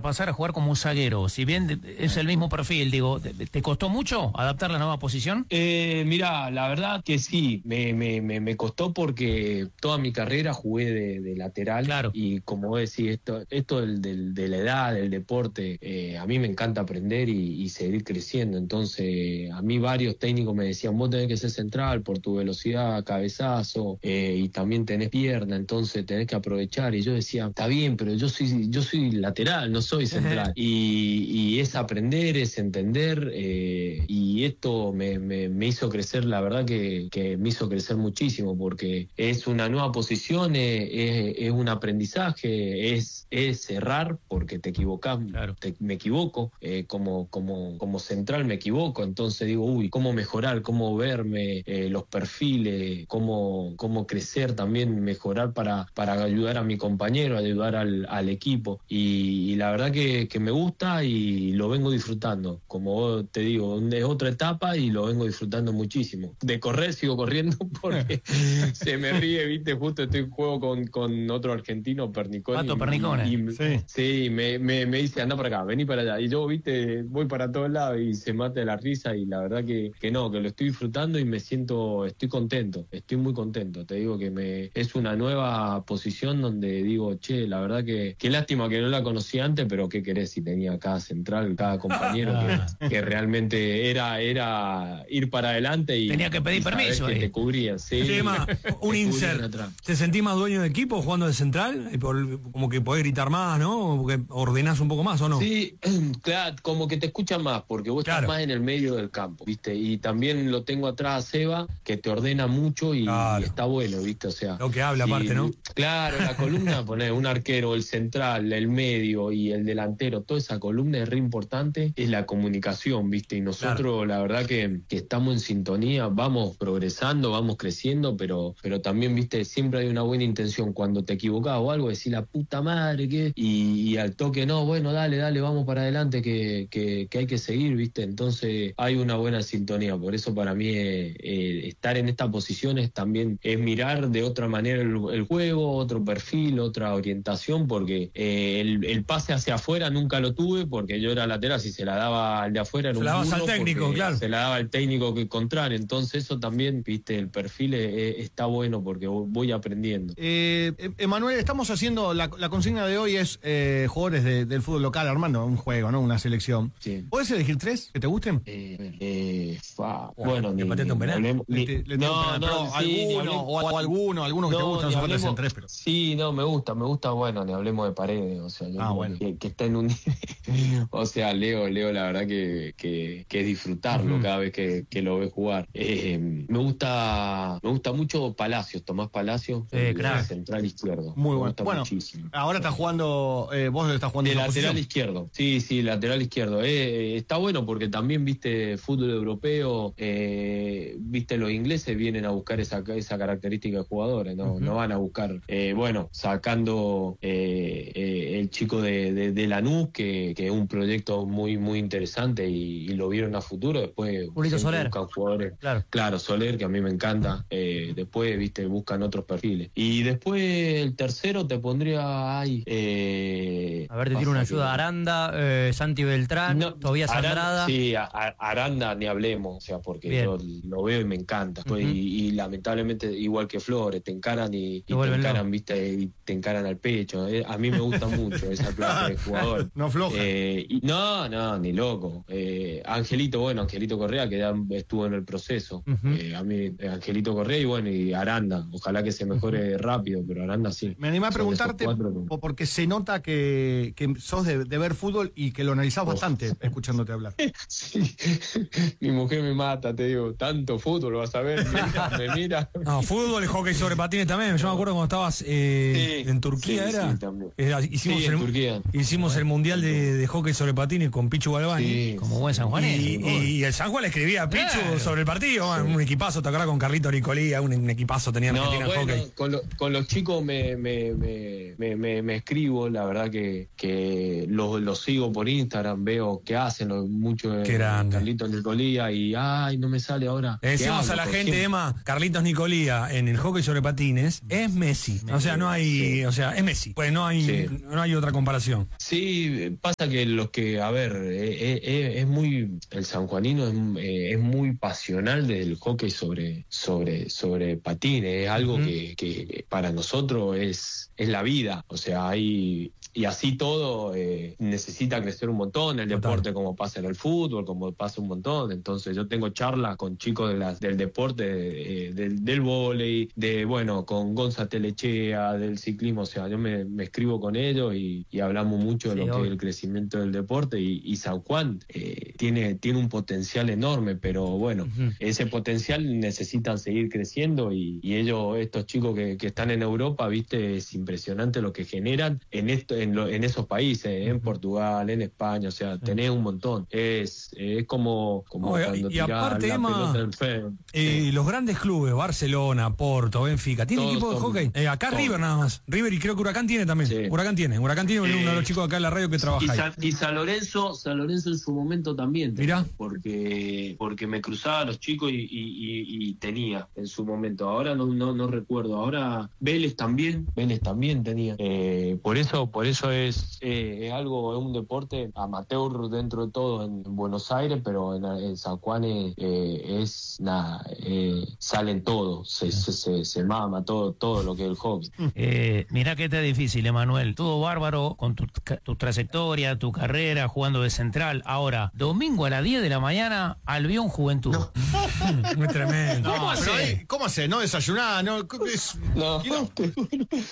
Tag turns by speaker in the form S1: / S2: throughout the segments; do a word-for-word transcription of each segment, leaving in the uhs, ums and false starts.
S1: pasar a jugar como un zaguero? Si bien es el mismo perfil, digo, ¿te costó mucho adaptar la nueva posición?
S2: Eh, mirá, la verdad que sí, me, me, me, me costó porque toda mi carrera jugué de, de lateral.
S1: Claro.
S2: Y como vos decís, esto, esto del, del, de la edad, del deporte, eh, a mí me encanta aprender y, y seguir creciendo. Entonces, a mí varios técnicos me decían, vos tenés que ser central por tu velocidad, cabezazo, eh, y también tenés pierna, entonces tenés que aprovechar. Y yo decía, está bien, pero yo soy, yo soy lateral, no soy central. y, y es aprender, es entender, eh, y esto me, me, me hizo crecer, la verdad que, que me hizo crecer muchísimo, porque es una nueva posición, es, es, es un aprendizaje, es, es errar, porque te equivocás,
S1: claro.
S2: te, me equivoco, eh, como, como, como central me equivoco, entonces digo, uy, cómo mejorar, cómo verme, eh, los perfiles, cómo, cómo crecer también, mejorar para, para ayudar a mi compañero, ayudar al, al equipo, y, y la verdad que, que me gusta y lo vengo disfrutando, como te digo, es otra etapa y lo vengo disfrutando muchísimo. De correr sigo corriendo porque se me ríe, viste, justo estoy en juego con, con otro argentino, Pernicone.
S1: Pato Pernicone.
S2: Y, y,
S3: sí,
S2: sí me, me, me dice, anda para acá, vení para allá, y yo, viste, voy para todos lados y se mata de la risa, y la verdad que, que no, que lo estoy disfrutando y me siento, estoy contento, estoy muy contento, te digo que me es una nueva posición donde digo, che, la verdad que qué lástima que no la conocí antes, pero qué querés si tenía cada central, cada compañero que, que realmente era, era ir para adelante y
S1: tenía que pedir
S2: y
S1: permiso
S2: que
S1: eh.
S2: te cubrían, sí.
S3: Tema, un insert. ¿Te sentís más dueño de equipo jugando de central? Y por, como que podés gritar más, ¿no? Porque ordenás un poco más, ¿o no?
S2: Sí, claro, como que te escuchan más, porque vos
S3: claro.
S2: estás más en el medio del campo, ¿viste? Y también lo tengo atrás a Seba, que te ordena mucho y,
S3: claro.
S2: y está bueno, ¿viste? O sea,
S3: lo que habla
S2: sí,
S3: aparte, ¿no?
S2: Claro, la columna, poner un arquero, el central, el medio y el delantero, toda esa columna es re importante, es la comunicación, ¿viste? Y nosotros, claro. la verdad que, que estamos en sintonía, vamos progresando, vamos creciendo, pero, pero también, ¿viste? Siempre hay una buena intención. Cuando te equivocás o algo, decís la puta madre, ¿qué? Y, y al toque, no, bueno, dale, dale, vamos para adelante, que, que, que hay que seguir, ¿viste? Entonces hay una buena sintonía. Por eso para mí eh, eh, estar en estas posiciones también es mirar de otra manera el, el juego, otro perfil, otra orientación, porque eh, el, el pase hacia afuera nunca lo tuve, porque yo era lateral, si se la daba al de afuera era
S3: se
S2: un
S3: la dabas
S2: burro,
S3: al técnico, claro.
S2: Se la daba al técnico que contrario. Entonces eso también, ¿viste? El perfil es, está bueno porque voy aprendiendo.
S4: Eh, Emanuel, estamos haciendo, la, la consigna de hoy es eh, jugadores de, del fútbol local, armando un juego, ¿no? Una selección.
S2: Sí.
S4: ¿Puedes elegir tres que te gusten?
S2: Eh, eh, fa, bueno, ni,
S3: ni, un penal?
S2: Ni,
S4: le, le, le
S2: no,
S4: penal,
S2: no,
S4: sí, alguno, o, o alguno, alguno que
S2: no,
S4: te gustan, no hace falta que sean tres, pero...
S2: Sí, no, me gusta, me gusta, bueno, ni hablemos de Paredes, o sea, yo
S4: ah, bueno.
S2: que, que está en un... o sea, Leo, Leo, la verdad que, que, que es disfrutarlo uh-huh. cada vez que, que lo ves jugar. Eh, me gusta me gusta mucho Palacios, Tomás Palacios,
S1: eh, claro.
S2: central izquierdo.
S4: Muy
S2: me
S4: bueno.
S2: Gusta
S4: bueno,
S2: muchísimo.
S4: Ahora estás jugando, eh, vos estás jugando
S2: de lateral
S4: posición.
S2: izquierdo. Sí, sí, lateral izquierdo. Eh, está bueno porque también, viste, fútbol europeo, eh, viste, los ingleses vienen a buscar esa, esa característica de jugadores, no, uh-huh. no van a buscar, eh, bueno, sacando eh, eh, el chico de, de, de Lanús, que, que es un proyecto muy, muy interesante y, y lo vieron a futuro. Después
S1: Julito Soler.
S2: buscan jugadores.
S1: Claro.
S2: Claro, Soler, que a mí me encanta. Eh, después, viste, buscan otros perfiles. Y después el tercero te pondría ay, eh,
S1: a ver, te tiro una ayuda. Que... Aranda, eh, Santi Beltrán, no, Tobías Aranda. Andrada.
S2: Sí, a, a Aranda ni hablemos, o sea, porque Bien. yo lo veo y me encanta. Uh-huh. y, y lamentablemente, igual que Flores, te encaran y, y te encaran, loco. viste, y te encaran al pecho. Eh, a mí me gusta mucho esa clase de jugador.
S4: No floja.
S2: Eh, y, no, no, ni loco. Eh, Angelito, bueno, Angelito Correa, que ya estuvo en el proceso. Uh-huh. Eh, a mí, Angelito Correa y bueno, y Aranda. Ojalá que se mejore uh-huh. rápido, pero Aranda sí.
S4: Me animé a preguntarte, cuatro, porque se nota que, que sos de, de ver fútbol y que lo analizás oh. bastante escuchándote hablar.
S2: Sí, mi mujer me mata, te digo, tanto fútbol vas a ver, me mira. Me mira.
S3: No, fútbol y hockey sobre patines también. Yo me acuerdo cuando estabas eh,
S2: sí,
S3: en Turquía,
S2: sí,
S3: ¿era?
S2: Sí, también.
S3: Era hicimos
S2: sí,
S3: el,
S2: en Turquía.
S3: Hicimos el mundial de, de hockey sobre patines con Pichu Galvani.
S2: Sí,
S1: como buen sanjuanero.
S3: Y, y, y el San Juan le escribía a Pichu
S1: Claro.
S3: sobre el partido.
S2: Sí.
S3: Un equipazo, te acordás con Carlito Nicolía, un, un equipazo tenía
S2: No,
S3: Argentina en
S2: bueno,
S3: hockey.
S2: con, lo- con los chicos me, me, me, me, me- me escribo, la verdad que, que los, los sigo por Instagram, veo que hacen lo- mucho de
S3: Qué grande.
S2: Carlitos Nicolía y ay, no me sale ahora.
S3: Le
S2: ¿Qué
S3: decimos
S2: hablo?
S3: a la
S2: Por
S3: gente,
S2: siempre.
S3: Emma, Carlitos Nicolía en el hockey sobre patines es Messi. O sea, no hay,
S2: Sí.
S3: o sea, es Messi. Pues no hay,
S2: Sí.
S3: no hay otra comparación.
S2: Sí, pasa que los que, a ver, eh, eh, es muy, el sanjuanino es, eh, es muy pasional del hockey sobre, sobre, sobre patines, es algo
S3: Ujú.
S2: que, que para nosotros es, es la vida, o sea, hay, y así todo eh, necesita crecer un montón, el
S3: Total.
S2: deporte como pasa en el fútbol, como pasa un montón, entonces yo tengo charlas con chicos de las, del deporte, eh, del, del vóley, de, bueno, con Gonza Telechea, del ciclismo, o sea, yo me, me escribo con ellos y, y hablamos mucho de
S1: Sí,
S2: lo que
S1: obvio.
S2: es el crecimiento del deporte y, y San Juan eh, tiene, tiene un potencial enorme, pero bueno,
S3: Ujú.
S2: ese potencial necesitan seguir creciendo y, y ellos, estos chicos que, que están en Europa, viste, es impresionante lo que generan en esto, en, lo- en esos países, en Portugal, en España, o sea, tenés un montón. Es, es como, como
S3: Oye,
S2: cuando
S3: y
S2: tirás
S3: aparte,
S2: la
S3: Emma,
S2: pelota en fe.
S3: Eh, los grandes clubes, Barcelona, Porto, Benfica, ¿tiene
S2: Todos
S3: equipo de
S2: son-
S3: hockey? Eh, acá
S2: son-
S3: River nada más. River y creo que Huracán tiene también.
S2: Sí.
S3: Huracán tiene. Huracán tiene uno de los chicos acá en la radio que
S2: Y
S3: trabaja ahí.
S2: San, y San Lorenzo, San Lorenzo en su momento también tenía,
S3: Mirá.
S2: porque porque me cruzaba a los chicos y, y- y- y tenía en su momento. Ahora no no, no recuerdo. Ahora Vélez también, Vélez también tenía. Eh, por eso por eso es, eh, es algo, es un deporte amateur dentro de todo en, en Buenos Aires, pero en, en San Juan es, eh, es nada, eh, salen todos, se, se, se, se mama todo todo lo que es el hockey.
S1: Eh, mirá que está difícil, Emanuel. Todo bárbaro con tu, ca- tu trayectoria, tu carrera, jugando de central. Ahora, domingo a las diez de la mañana, Albión Juventud.
S3: Muy tremendo.
S4: ¿Cómo
S1: No,
S4: hace?
S1: pero, eh,
S4: ¿Cómo hace? ¿No desayunar? No, es-
S2: No,
S4: ¿Qué no?
S2: te juro.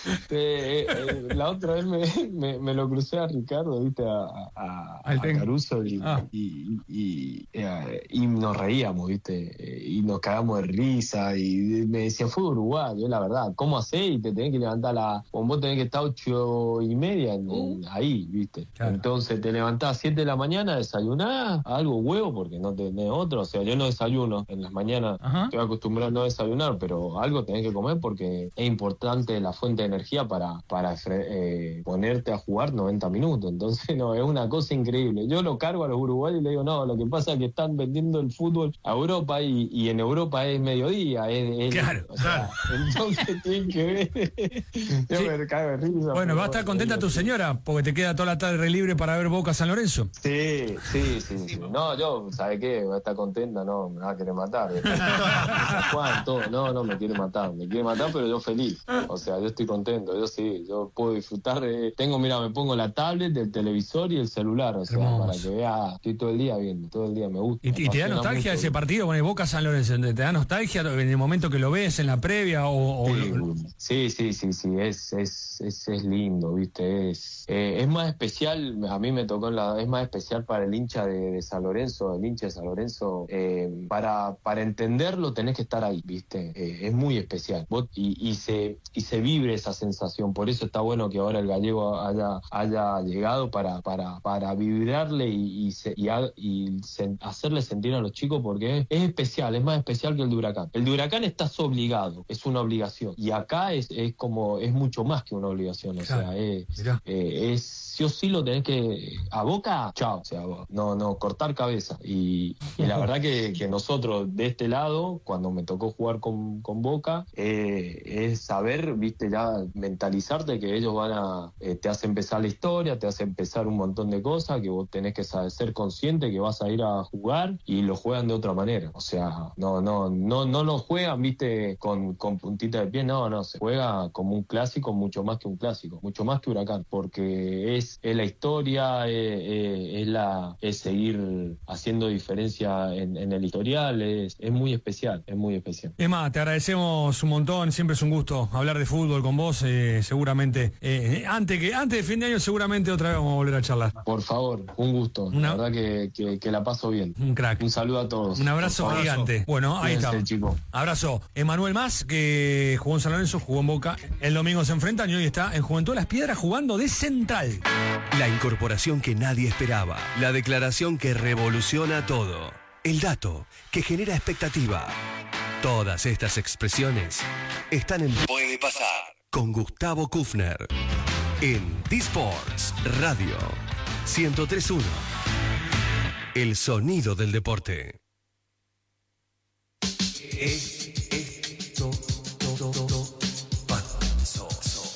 S2: Eh, eh, la otra vez me, me, me lo crucé a Ricardo, viste, a, a,
S3: Al
S2: a
S3: técnico.
S2: Caruso y,
S3: Ah.
S2: y, y, eh, y nos reíamos, viste, eh, y nos cagamos de risa y me decía, fue Uruguay, yo la verdad, ¿cómo hacés? Y te tenés que levantar a la, como vos tenés que estar ocho y media en- en- ahí, viste.
S3: Claro.
S2: Entonces te levantás a siete de la mañana, desayunás algo huevo porque no tenés otro, o sea, yo no desayuno en las mañanas.
S1: Ajá.
S2: Estoy acostumbrado a no desayunar, pero algo tenés que comer porque es importante la fuente de energía para, para fre- eh, ponerte a jugar noventa minutos. Entonces, no, es una cosa increíble. Yo lo cargo a los uruguayos y le digo, no, lo que pasa es que están vendiendo el fútbol a Europa y, y en Europa es mediodía. Es, es-
S3: Claro,
S2: o sea, entonces tienen que ver. Yo
S3: Sí.
S2: me cago de risa.
S3: Bueno,
S2: pero
S3: va a estar contenta tu
S2: sí.
S3: señora porque te queda toda la tarde libre para ver Boca San Lorenzo.
S2: Sí, sí, sí, sí. No, yo, ¿sabe qué? Va a estar contenta, no, me va a querer matar. Juan, todo, no, no me quiere matar, me quiere matar, pero yo feliz. O sea, yo estoy contento, yo sí, yo puedo disfrutar de... Tengo, mira, me pongo la tablet, el televisor y el celular, o sea,
S3: Hermoso.
S2: para que vea, estoy todo el día viendo, todo el día me gusta.
S3: ¿Y,
S2: me
S3: y te da
S2: apasiona
S3: nostalgia
S2: mucho.
S3: ese partido con el Boca San Lorenzo? ¿Te da nostalgia en el momento que lo ves, en la previa? O, o-
S2: Sí, sí, sí, sí, es, es, es, es lindo, ¿viste? Es, eh, es más especial, a mí me tocó en la, es más especial para el hincha de, de San Lorenzo, el hincha de San Lorenzo, eh, para, para entenderlo tenés que estar ahí, ¿viste? Eh, es muy especial. Vos- y, y, se, y se vibre esa sensación, por eso está bueno que ahora el gallego haya, haya llegado para, para, para vibrarle y, y, se- y, ha- y se- hacerle sentir a los chicos porque es, es especial, es más especial que el de Huracán. El de Huracán estás obligado, es una obligación. Y acá es, es como, es mucho más que una obligación, o
S3: Claro.
S2: sea, es,
S3: Mirá.
S2: eh, es sí o sí lo tenés que, a Boca, chao, o sea, no, no, cortar cabeza. Y, y la verdad que, que nosotros de este lado, cuando me tocó jugar con, con Boca, eh, es saber, viste, ya mentalizarte que ellos van a, eh, te hace empezar la historia, te hace empezar un montón de cosas, que vos tenés que saber, ser consciente que vas a ir a jugar y lo juegan de otra manera. O sea, no, no, no, no lo juegan, viste, con, con puntita de pie, no, no, se juega como un clásico, mucho más que un clásico, mucho más que Huracán, porque es, es la historia, es, es- es la, es seguir haciendo diferencia en, en el historial, es, es muy especial, es muy especial.
S3: Emma, te agradecemos un montón, siempre es un gusto hablar de fútbol con vos, eh, seguramente, eh, antes que antes de fin de año seguramente otra vez vamos a volver a charlar.
S2: Por favor, un gusto,
S3: Una...
S2: la verdad que, que, que la paso bien.
S3: Un crack.
S2: Un saludo a todos.
S3: Un abrazo gigante. Bueno, ahí
S2: Cuídense,
S3: está.
S2: chico.
S3: Abrazo. Emanuel Mas, que jugó en San Lorenzo, jugó en Boca, el domingo se enfrentan y hoy está en Juventud de las Piedras jugando de central.
S5: La incorporación que nadie esperaba, la declaración que revoluciona todo, el dato que genera expectativa. Todas estas expresiones están en Puede Pasar con Gustavo Kufner en D-Sports Radio ciento tres punto uno. El sonido del deporte. Esto pasó.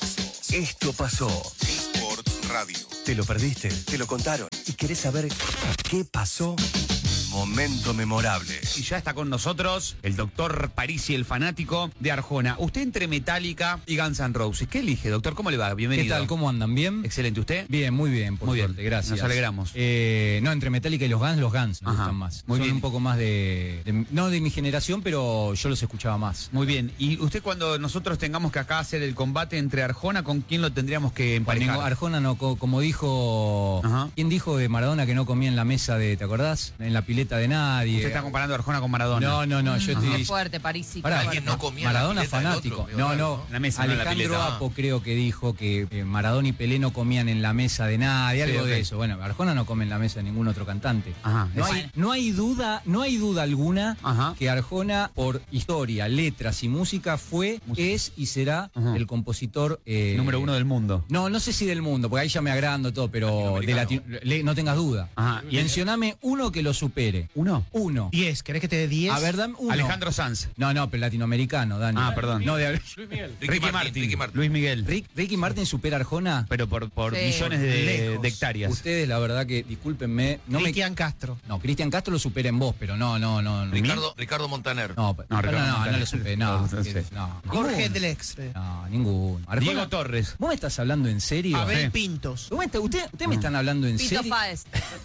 S5: Esto pasó.
S6: D-Sports Radio.
S5: ¿Te lo perdiste? ¿Te lo contaron? ¿Y querés saber qué pasó? Momento memorable.
S7: Y ya está con nosotros el doctor Parisi, el fanático de Arjona. Usted entre Metallica y Guns N' Roses, ¿qué elige, doctor? ¿Cómo le va? Bienvenido.
S8: ¿Qué tal? ¿Cómo andan? ¿Bien?
S7: Excelente. ¿Usted?
S8: Bien, muy bien, por
S7: Muy bien.
S8: suerte, gracias.
S7: Nos alegramos.
S8: Eh, no, entre Metallica y los Guns, los Guns me
S7: Ajá.
S8: gustan más.
S7: Muy
S8: Son
S7: bien.
S8: un poco más de, de- no de mi generación, pero yo los escuchaba más.
S7: Muy bien. ¿Y usted cuando nosotros tengamos que acá hacer el combate entre Arjona, con quién lo tendríamos que emparejar?
S8: Ningún- Arjona no, co- como dijo,
S7: Ajá.
S8: ¿quién dijo de Maradona que no comía en la mesa de, ¿te acordás? En la pileta de nadie.
S7: Usted está comparando a Arjona con Maradona.
S8: No, no, no, yo estoy...
S9: Qué fuerte, Parisi.
S8: Pará,
S6: Alguien no comía en la
S8: Maradona
S6: pileta del
S8: fanático.
S6: otro,
S8: No,
S6: medio
S8: no.
S6: raro,
S7: En la mesa, no en la
S8: Alejandro
S7: pileta.
S8: Apo creo que dijo que eh, Maradona y Pelé no comían en la mesa de nadie,
S7: Sí,
S8: algo
S7: ok.
S8: de eso. Bueno, Arjona no come en la mesa de ningún otro cantante.
S7: Ajá.
S8: No
S7: Es-
S8: hay, no hay duda, no hay duda alguna
S7: Ajá.
S8: que Arjona, por historia, letras y música, fue,
S7: Música.
S8: es y será
S7: Ajá.
S8: el compositor eh,
S7: Número uno del mundo.
S8: No, no sé si del mundo, porque ahí ya me agrando todo, pero de Latino, le- no tengas duda.
S7: Ajá. ¿Y el-
S8: Mencioname uno que lo supere.
S7: ¿Uno?
S8: Uno.
S10: diez, ¿querés que te dé diez?
S8: A ver, dame uno.
S7: Alejandro Sanz.
S8: No, no, pero latinoamericano, Dani.
S7: Ah, perdón.
S8: No, de
S7: Ricky, Martin.
S6: Ricky Martin.
S7: Luis Miguel.
S8: Rick- Ricky Martin supera a Arjona.
S7: Pero por, por
S9: Sí.
S7: millones de,
S10: Lejos.
S7: de hectáreas.
S8: Ustedes, la verdad que, discúlpenme, no
S10: Cristian Castro.
S8: me... No, Cristian Castro lo supera en vos, pero no, no, no. no.
S6: Ricardo, Ricardo Montaner.
S8: No,
S7: No,
S8: no, no,
S7: Ricardo
S8: no, no,
S7: Montaner.
S8: lo supera, no.
S7: No, no sé.
S8: no.
S10: Jorge
S8: Ninguno.
S10: Drexler.
S8: No, ninguno. Arjona-
S7: Diego Torres.
S8: ¿Vos me estás hablando en serio?
S10: Abel
S7: Sí.
S10: Pintos.
S8: ¿Vos me está- ¿Usted, usted me están hablando en
S9: Pito
S8: serio?
S9: Faes.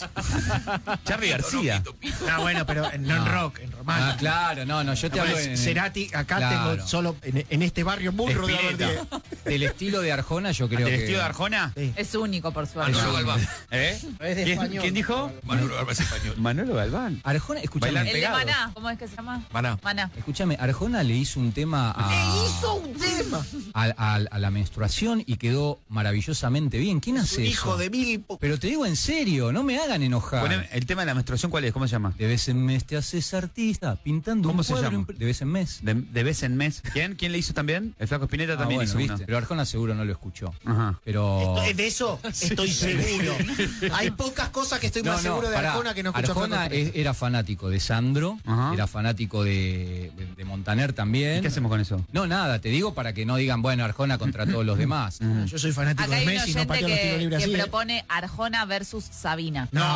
S7: Charly García.
S6: Pito, Pito.
S10: No, bueno, pero en, no en
S8: No.
S10: rock, en romántico.
S8: Ah, claro, no, no, yo te
S10: No,
S8: hablo
S10: pues,
S8: en...
S10: Cerati, acá
S8: Claro.
S10: tengo solo, en, en este barrio muy rodeado de
S7: Espineta.
S8: Del estilo de Arjona, yo creo
S7: ¿Del
S8: que...
S7: estilo de Arjona?
S9: Es único, por suerte.
S6: Manolo Galván.
S7: ¿Eh?
S10: Es de
S7: ¿Quién,
S10: español.
S7: quién dijo?
S6: Manolo Galván es español.
S7: Manolo Galván.
S8: Arjona, escúchame.
S7: Bailan
S9: El de
S7: pegados.
S9: Maná, ¿cómo es que se llama?
S6: Maná.
S9: Maná.
S8: Escúchame, Arjona le hizo un tema a...
S10: ¡Le hizo un tema!
S8: a, a- a la menstruación y quedó maravillosamente bien. ¿Quién
S10: Es
S8: hace
S10: un
S8: eso?
S10: hijo de mil... po-
S8: Pero te digo en serio, no me hagan enojar.
S7: Poneme- el tema de la menstruación, ¿cuál es? ¿Cómo se llama?
S8: De vez en mes te haces artista, pintando
S7: ¿Cómo
S8: un
S7: se
S8: cuadro
S7: llama?
S8: impre- De vez en mes.
S7: De, de vez en mes. ¿Quién? ¿Quién le hizo también? El Flaco Spinetta
S8: Ah,
S7: también
S8: bueno,
S7: hizo
S8: ¿viste?
S7: uno.
S8: Pero Arjona seguro no lo escuchó.
S7: Ajá.
S8: Pero...
S10: Esto- de eso estoy seguro. Hay pocas cosas que estoy
S8: No,
S10: más
S8: no,
S10: seguro de
S8: pará.
S10: Arjona que no escucho a
S8: Arjona
S10: Flaco
S8: es-
S10: Spinetta.
S8: era fanático de Sandro,
S7: Ajá.
S8: era fanático de, de- de Montaner también.
S7: ¿Y qué hacemos con eso?
S8: No, nada, te digo para que no digan, bueno, Arjona contra todos los demás.
S10: Yo soy fanático
S9: Acá
S10: de
S9: hay un
S10: Messi, no
S9: oyente
S10: pateo los tiros
S9: que,
S10: libres
S9: que
S10: así. ¿eh?
S9: propone Arjona versus Sabina.
S10: No,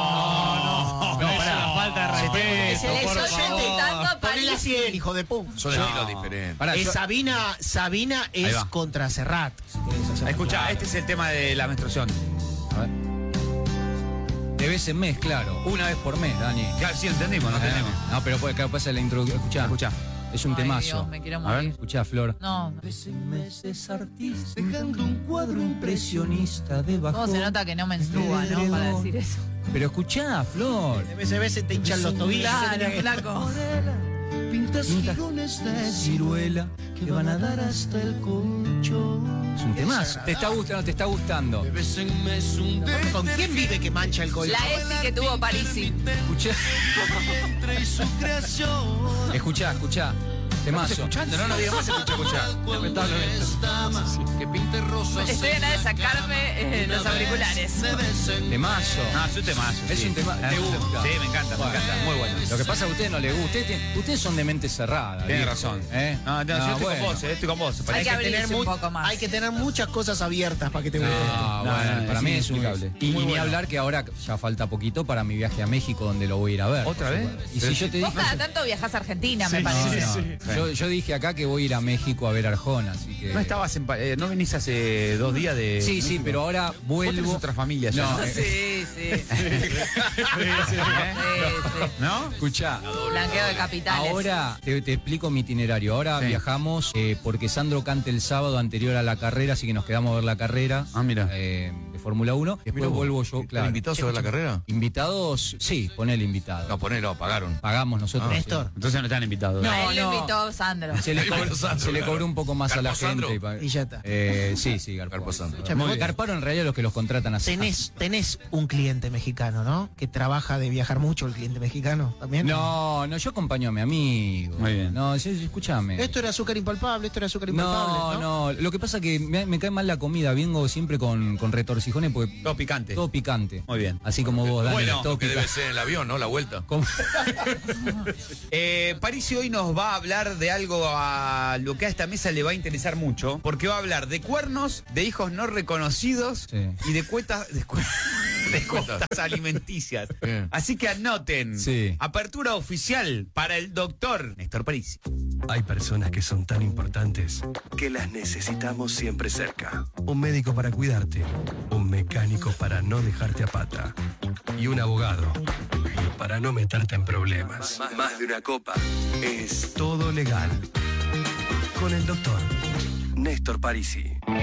S10: no,
S8: No, pará.
S7: falta de
S9: Se le
S7: por
S9: oyente
S7: favor.
S9: tanto a
S10: Ponele
S9: Parisi.
S10: cien, hijo de pum.
S6: Son estilos diferentes.
S8: Pará,
S10: Eh,
S8: yo-
S10: Sabina, Sabina
S7: Ahí
S10: es
S7: va.
S10: contra Serrat. si querés hacer-
S7: Escucha, este es el tema de la menstruación.
S8: a ver. De vez en mes, claro. Una vez por mes, Dani.
S7: Claro, sí, entendimos, no
S8: Ah,
S7: entendemos.
S8: No, pero puede, claro, pasa la introducción. Escuchá,
S7: Escucha.
S8: es un
S9: Ay,
S8: temazo.
S9: Dios, me quiero
S7: A ver.
S9: morir.
S8: Escuchá, Flor.
S9: No.
S8: De vez en mes es artista, dejando un cuadro impresionista debajo.
S9: ¿Cómo se nota que no menstrua, no? Para decir eso.
S8: Pero escuchá, Flor.
S10: De vez en vez se te hinchan los tobillos. se
S9: Claro,
S10: tenía que-
S9: flaco.
S8: Pintas girones de ciruela que van a dar hasta el colchón. Es un temazo. ¿Te está gustando? ¿Te está gustando?
S10: ¿Con quién vive que mancha el colchón?
S9: La ESI que tuvo Parisi.
S8: Escuchá. Escuchá, escuchá. Temazo.
S7: Escuchando, no, no digas más, escucha, escucha.
S6: Que pinte rosa.
S9: Estoy a nada de sacarme eh, los auriculares.
S8: Temazo.
S7: No, es un temazo.
S8: Es
S7: sí.
S8: un tema-
S7: Ah,
S8: ¿te
S7: es un-
S8: gusta?
S7: Sí, me encanta, me
S8: Bueno.
S7: encanta. Muy bueno.
S8: Lo que pasa es que a ustedes no les gusta. Ustedes, tienen- ustedes son de mente cerrada.
S7: Tienes
S8: ¿viste?
S7: razón.
S8: ¿Eh?
S7: No, no, yo
S8: Ah,
S7: estoy
S8: bueno.
S7: con vos, eh, estoy con vos.
S9: Hay
S7: Parece
S9: que
S7: que
S9: abrirse
S10: tener
S9: un
S10: mu-
S9: poco más.
S10: Hay que tener muchas cosas abiertas para que te guste.
S8: Ah,
S7: No,
S8: bueno,
S7: no,
S8: para
S7: es
S8: mí es un
S7: inexplicable.
S8: Y,
S7: Muy
S8: y ni
S7: bueno.
S8: hablar que ahora ya falta poquito para mi viaje a México, donde lo voy a ir a ver.
S7: ¿Otra
S8: por
S7: vez?
S8: supuesto. Y
S7: Pero
S8: si yo te
S9: Vos
S8: dije.
S9: cada tanto viajás a Argentina, me parece.
S8: No, no. Yo, yo dije acá que voy a ir a México a ver a Arjona, así que...
S7: No estabas en... Pa- eh, ¿No venís hace dos días de...?
S8: Sí, sí, pero ahora
S7: Vos tenés
S8: vuelvo...
S7: otra familia ya,
S8: No,
S7: ¿no?
S8: eh,
S9: Sí, sí.
S7: Sí,
S9: sí.
S7: ¿No?
S8: escuchá.
S9: Blanqueo de capitales.
S8: Ahora te, te explico mi itinerario. Ahora
S7: Sí.
S8: viajamos eh, porque Sandro canta el sábado anterior a la carrera, así que nos quedamos a ver la carrera
S7: Ah, mira.
S8: eh, de Fórmula uno. Después
S6: Mirá vos,
S8: vuelvo yo,
S6: ¿están
S8: claro.
S6: invitados a ver la carrera?
S8: Invitados, sí, ponele invitado.
S6: No, ponelo, pagaron.
S8: Pagamos nosotros.
S6: Ah,
S10: Néstor.
S7: Entonces no están invitados.
S8: No,
S9: A él lo
S8: no.
S9: invitó Sandro.
S8: Se le, co-
S6: Garpo Sandro,
S8: se le
S6: claro.
S8: cobró un poco más a la
S6: Garpo Sandro.
S8: gente. y pa-
S10: Y ya está.
S8: Eh, sí, sí, Garpo.
S6: Garpo Sandro.
S10: Escuchame, vos
S8: Garparon en realidad los que los contratan así.
S10: tenés, tenés un cliente mexicano, ¿no? Que trabaja de viajar mucho, el cliente mexicano también.
S8: No, no, yo acompaño a mi amigo.
S7: Muy bien.
S8: No, sí, sí, escúchame.
S10: Esto era azúcar impalpable, esto era azúcar impalpable.
S8: No,
S10: No,
S8: no, lo que pasa es que me, me cae mal la comida, vengo siempre con, con retorcijones porque
S7: Todo picante.
S8: todo picante.
S7: Muy bien.
S8: Así como vos, Dani,
S7: Bueno,
S8: todo
S6: Lo que debe
S8: picante.
S6: ser en el avión, ¿no? La vuelta.
S8: Como-
S7: Eh, Parisi hoy nos va a hablar de algo a lo que a esta mesa le va a interesar mucho, porque va a hablar de cuernos, de hijos no reconocidos
S8: Sí.
S7: y de cuetas de, cue- de cuotas alimenticias.
S6: Bien.
S7: Así que anoten.
S8: Sí.
S7: Apertura oficial para el doctor Néstor Parisi.
S5: Hay personas que son tan importantes que las necesitamos siempre cerca. Un médico para cuidarte, un mecánico para no dejarte a pata y un abogado para no meterte en problemas. Más de una copa es todo legal. Con el doctor Néstor Parisi.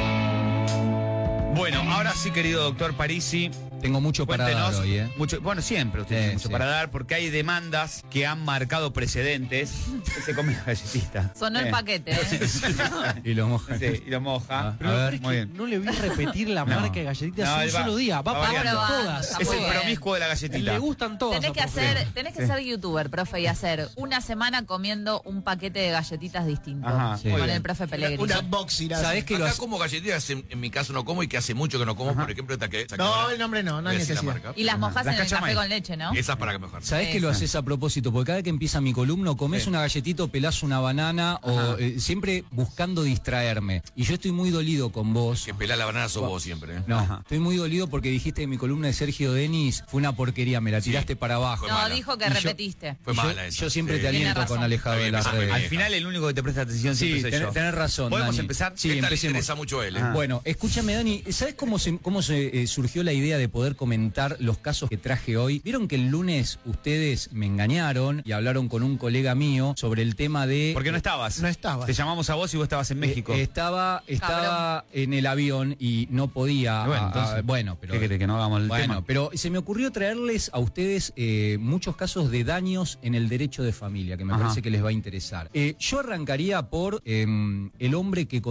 S7: Bueno, ahora sí, querido doctor Parisi,
S8: Tengo mucho para
S7: cuéntenos.
S8: dar hoy, ¿eh?
S7: Mucho, bueno, siempre usted
S8: Sí,
S7: tiene mucho
S8: sí.
S7: para dar, porque hay demandas que han marcado precedentes. Se come la galletita.
S9: Sonó el
S7: Eh.
S9: paquete. ¿eh?
S8: Y lo moja.
S7: Sí, y lo moja.
S8: Ah,
S4: Pero
S8: a
S4: lo
S8: ver,
S4: peor es
S7: muy
S4: que
S7: bien.
S4: no le vi repetir la
S7: No.
S4: marca de galletitas
S7: No,
S4: un
S7: él va-
S4: solo día. Va
S7: va
S4: probando
S7: variando.
S4: todas.
S9: Está
S7: Es
S9: muy
S7: el
S9: bien.
S7: promiscuo de la galletita.
S4: Le gustan todas.
S9: Tenés que
S4: a profe.
S9: hacer, tenés que ser youtuber, profe, y hacer una semana comiendo un paquete de galletitas distinto.
S7: Ajá,
S8: Sí.
S7: muy
S9: Con
S7: bien.
S9: el profe Pellegrini.
S10: Una boxing. así.
S8: ¿Sabés que lo
S6: Acá
S8: hace-
S6: como galletitas, en, en mi caso no como y que hace mucho que no como, por ejemplo, esta que... esta que
S10: No,
S6: ahora-
S10: el nombre no, no
S6: voy
S10: hay
S6: a decir la
S10: necesidad.
S6: marca.
S9: Y las mojas
S7: Las
S9: en el café
S7: cachamay.
S9: con leche, ¿no?
S6: Esa es para que mejor.
S8: ¿Sabés que lo
S9: Esa.
S8: haces a propósito? Porque cada que empieza mi columna, comes
S7: Sí.
S8: una galletita o pelás una banana, o eh, siempre buscando distraerme. Y yo estoy muy dolido con vos.
S6: Que pelá la banana sos vos siempre, ¿eh?
S8: No,
S7: Ajá.
S8: estoy muy dolido porque dijiste que mi columna de Sergio Denis fue una porquería, me la
S6: Sí.
S8: tiraste para abajo.
S6: Fue
S9: No,
S6: mala.
S9: dijo que
S8: Y yo-
S9: repetiste.
S6: Fue
S8: Y yo,
S6: mala esa.
S8: yo siempre
S6: Sí.
S8: te
S9: Tiene
S8: aliento
S9: razón.
S8: con alejado
S6: Está
S8: de
S6: bien,
S8: las
S6: esa me
S8: redes.
S7: Al
S6: Deja.
S7: final el único que te presta atención
S8: Sí,
S7: siempre soy
S8: tenés,
S7: yo.
S8: tenés razón,
S7: ¿Podemos
S8: Dani.
S7: empezar?
S8: Sí,
S6: Esta le
S8: empecemos.
S6: interesa mucho a él, ¿eh?
S7: Ah.
S8: Bueno, escúchame, Dani, ¿sabes cómo se, cómo se eh, surgió la idea de poder comentar los casos que traje hoy? Vieron que el lunes ustedes me engañaron y hablaron con un colega mío sobre el tema de...
S7: ¿Por qué no estabas?
S10: No estaba.
S7: Te llamamos a vos y vos estabas en México.
S8: Eh, estaba estaba en el avión y no podía.
S7: Bueno,
S8: ah,
S7: entonces,
S8: ah, bueno, pero.
S7: ¿qué querés, que no hagamos el
S8: bueno,
S7: tema?
S8: pero se me ocurrió traerles a ustedes eh, muchos casos de daños en el derecho de familia, que me
S7: Ajá.
S8: parece que les va a interesar. Eh, yo arrancaría por eh, el hombre que